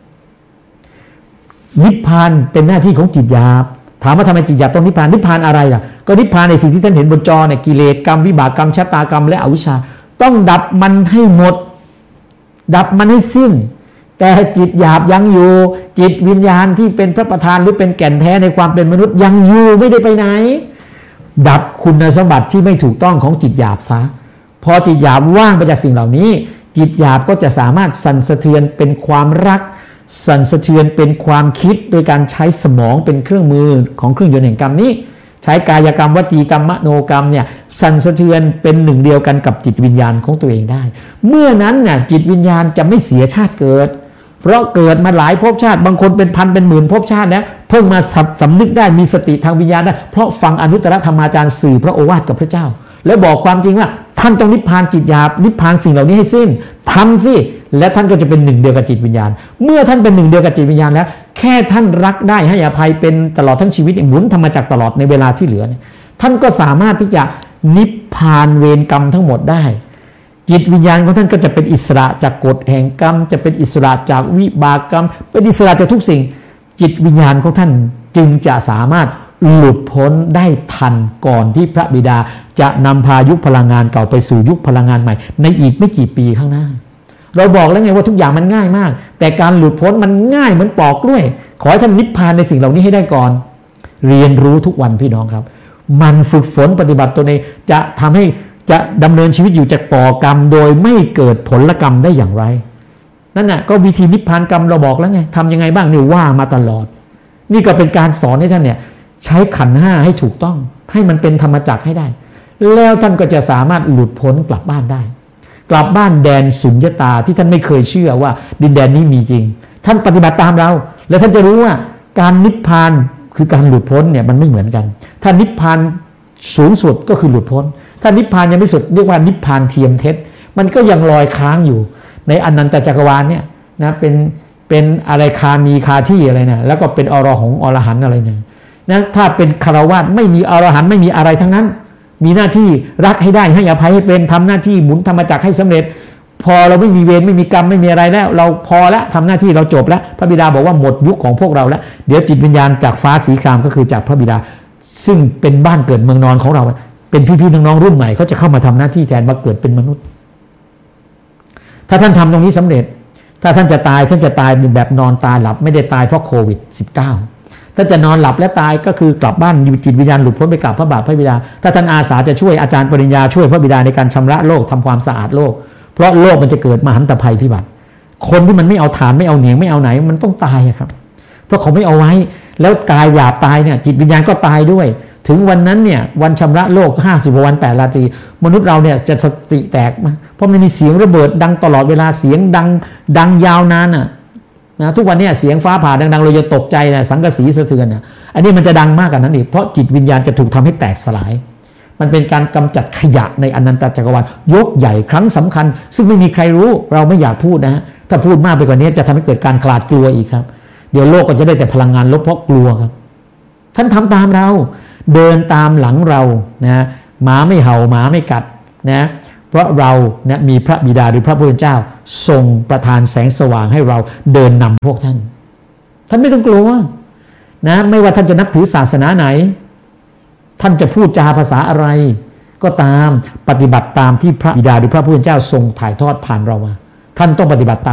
นิพพานเป็นหน้าที่ของจิตหยาบถามว่าทำไมจิตหยาบต้องนิพพานนิพพานอะไรล่ะก็นิพพานในสิ่งที่ท่านเห็นบนจอเนี่ยกิเลสกรรมวิบากกรรมชะตากรรมและอวิชชาต้องดับมันให้หมดดับมันให้สิ้นแต่จิตหยาบยังอยู่จิตวิญญาณที่เป็นพระประธานหรือเป็นแก่นแท้ในความเป็นมนุษย์ยังอยู่ไม่ได้ไปไหนดับคุณสมบัติที่ไม่ถูกต้องของจิตหยาบซะพอจิตหยาบว่างไปจากสิ่งเหล่านี้จิตหยาบก็จะสามารถสั่นสะเทือนเป็นความรักสั่นสะเทือนเป็นความคิดโดยการใช้สมองเป็นเครื่องมือของเครื่องยนต์แห่งกรรมนี้ใช้กายกรรมวจีกรรมมโนกรรมเนี่ยสั่นสะเทือนเป็นหนึ่งเดียวกันกับจิตวิญญาณของตัวเองได้เมื่อนั้นน่ะจิตวิญญาณจะไม่เสียชาติเกิดเพราะเกิดมาหลายภพชาติบางคนเป็นพันเป็นหมื่นภพชาติแล้วเพิ่งมาสำนึกได้มีสติทางวิญญาณได้เพราะฟังอนุตตรธรรมาจารย์สื่อพระโอวาทกับพระเจ้าแล้วบอกความจริงว่าท่านต้องนิพพานจิตหยาบนิพพานสิ่งเหล่านี้ให้สิ้นทำสิและท่านก็จะเป็นหนึ่งเดียวกับจิตวิญญาณเมื่อท่านเป็นหนึ่งเดียวกับจิตวิญญาณแล้วแค่ท่านรักได้ให้อภัยเป็นตลอดทั้งชีวิตหมุนธรรมจักรตลอดในเวลาที่เหลือเนี่ยท่านก็สามารถที่จะนิพพานเวรกรรมทั้งหมดได้จิตวิญญาณของท่านก็จะเป็นอิสระจากกฎแห่งกรรมจะเป็นอิสระจากวิบากกรรมเป็นอิสระจากทุกสิ่งจิตวิญญาณของท่านจึงจะสามารถหลุดพ้นได้ทันก่อนที่พระบิดาจะนำพายุคพลังงานเก่าไปสู่ยุคพลังงานใหม่ในอีกไม่กี่ปีข้างหน้าเราบอกแล้วไงว่าทุกอย่างมันง่ายมากแต่การหลุดพ้นมันง่ายเหมือนปอกกล้วยขอให้ท่านนิพพานในสิ่งเหล่านี้ให้ได้ก่อนเรียนรู้ทุกวันพี่น้องครับมันฝึกฝนปฏิบัติตัวเองจะทำให้จะดำเนินชีวิตอยู่จากก่อกรรมโดยไม่เกิดผลกรรมได้อย่างไรนั่นน่ะก็วิธีนิพพานกรรมเราบอกแล้วไงทำยังไงบ้างนี่ว่ามาตลอดนี่ก็เป็นการสอนให้ท่านเนี่ยใช้ขันธ์ห้าให้ถูกต้องให้มันเป็นธรรมจักรให้ได้แล้วท่านก็จะสามารถหลุดพ้นกลับบ้านได้กลับบ้านแดนสุญญตาที่ท่านไม่เคยเชื่อว่าดินแดนนี้มีจริงท่านปฏิบัติตามเราแล้วท่านจะรู้ว่าการนิพพานคือการหลุดพ้นเนี่ยมันไม่เหมือนกันถ้านิพพานสูงสุดก็คือหลุดพ้นถ้านิพพานยังไม่สุดเรียกว่านิพพานเทียมเท็จมันก็ยังลอยค้างอยู่ในอนันตจักรวาลเนี่ยนะเป็นเป็นอะไรคามีคาที่อะไรนะแล้วก็เป็นอรหงอรหันต์อะไรเนี่ยนะถ้าเป็นคารวะไม่มีอรหันต์ไม่มีอะไรทั้งนั้นมีหน้าที่รักให้ได้ให้อภัยให้เป็นทำหน้าที่หมุนธรรมจักรให้สำเร็จพอเราไม่มีเวรไม่มีกรรมไม่มีอะไรแล้วเราพอแล้วทำหน้าที่เราจบแล้วพระบิดาบอกว่าหมดยุคของพวกเราแล้วเดี๋ยวจิตวิญญาณจากฟ้าสีครามก็คือจากพระบิดาซึ่งเป็นบ้านเกิดเมืองนอนของเราเป็นพี่ๆน้องๆรุ่นใหม่เขาจะเข้ามาทำหน้าที่แทนมาเกิดเป็นมนุษย์ถ้าท่านทำตรงนี้สำเร็จถ้าท่านจะตายท่านจะตายแบบนอนตายหลับไม่ได้ตายเพราะโควิด สิบเก้า ถ้าจะนอนหลับและตายก็คือกลับบ้านจิตวิญญาณหลุดพ้นไปกับพระบาทพระบิดาถ้าท่านอาสาจะช่วยอาจารย์ปริญญาช่วยพระบิดาในการชำระโลกทำความสะอาดโลกเพราะโลกมันจะเกิดมหันตภัยพิบัติคนที่มันไม่เอาฐานไม่เอาเหนียงไม่เอาไหนมันต้องตายครับเพราะเขาไม่เอาไว้แล้วกายหยาบตายเนี่ยจิตวิญญาณก็ตายด้วยถึงวันนั้นเนี่ยวันชำระโลกห้าสิบวันแปดราตรีมนุษย์เราเนี่ยจะสติแตกมาเพราะมันมีเสียงระเบิดดังตลอดเวลาเสียงดังดังยาวนานอ่ะนะทุกวันนี้เสียงฟ้าผ่าดังๆเราจะตกใจนะสังกะสีสะเทือนอ่ะอันนี้มันจะดังมากกว่านั้นอีกเพราะจิตวิญญาณจะถูกทำให้แตกสลายมันเป็นการกำจัดขยะในอนันตจักรวาลยกใหญ่ครั้งสำคัญซึ่งไม่มีใครรู้เราไม่อยากพูดนะฮะถ้าพูดมากไปกว่านี้จะทำให้เกิดการขลาดกลัวอีกครับเดี๋ยวโลกก็จะได้แต่พลังงานลบเพราะกลัวครับท่านทำตามเราเดินตามหลังเรานะหมาไม่เห่าหมาไม่กัดนะเพราะเรานะมีพระบิดาหรือพระผู้เป็นเจ้าทรงประทานแสงสว่างให้เราเดินนำพวกท่านท่านไม่ต้องกลัวนะไม่ว่าท่านจะนับถือศาสนาไหนท่านจะพูดจาภาษาอะไรก็ตามปฏิบัติตามที่พระบิดาหรือพระผู้เป็นเจ้าทรงถ่ายทอดผ่านเรามาท่านต้องปฏิบัติตาม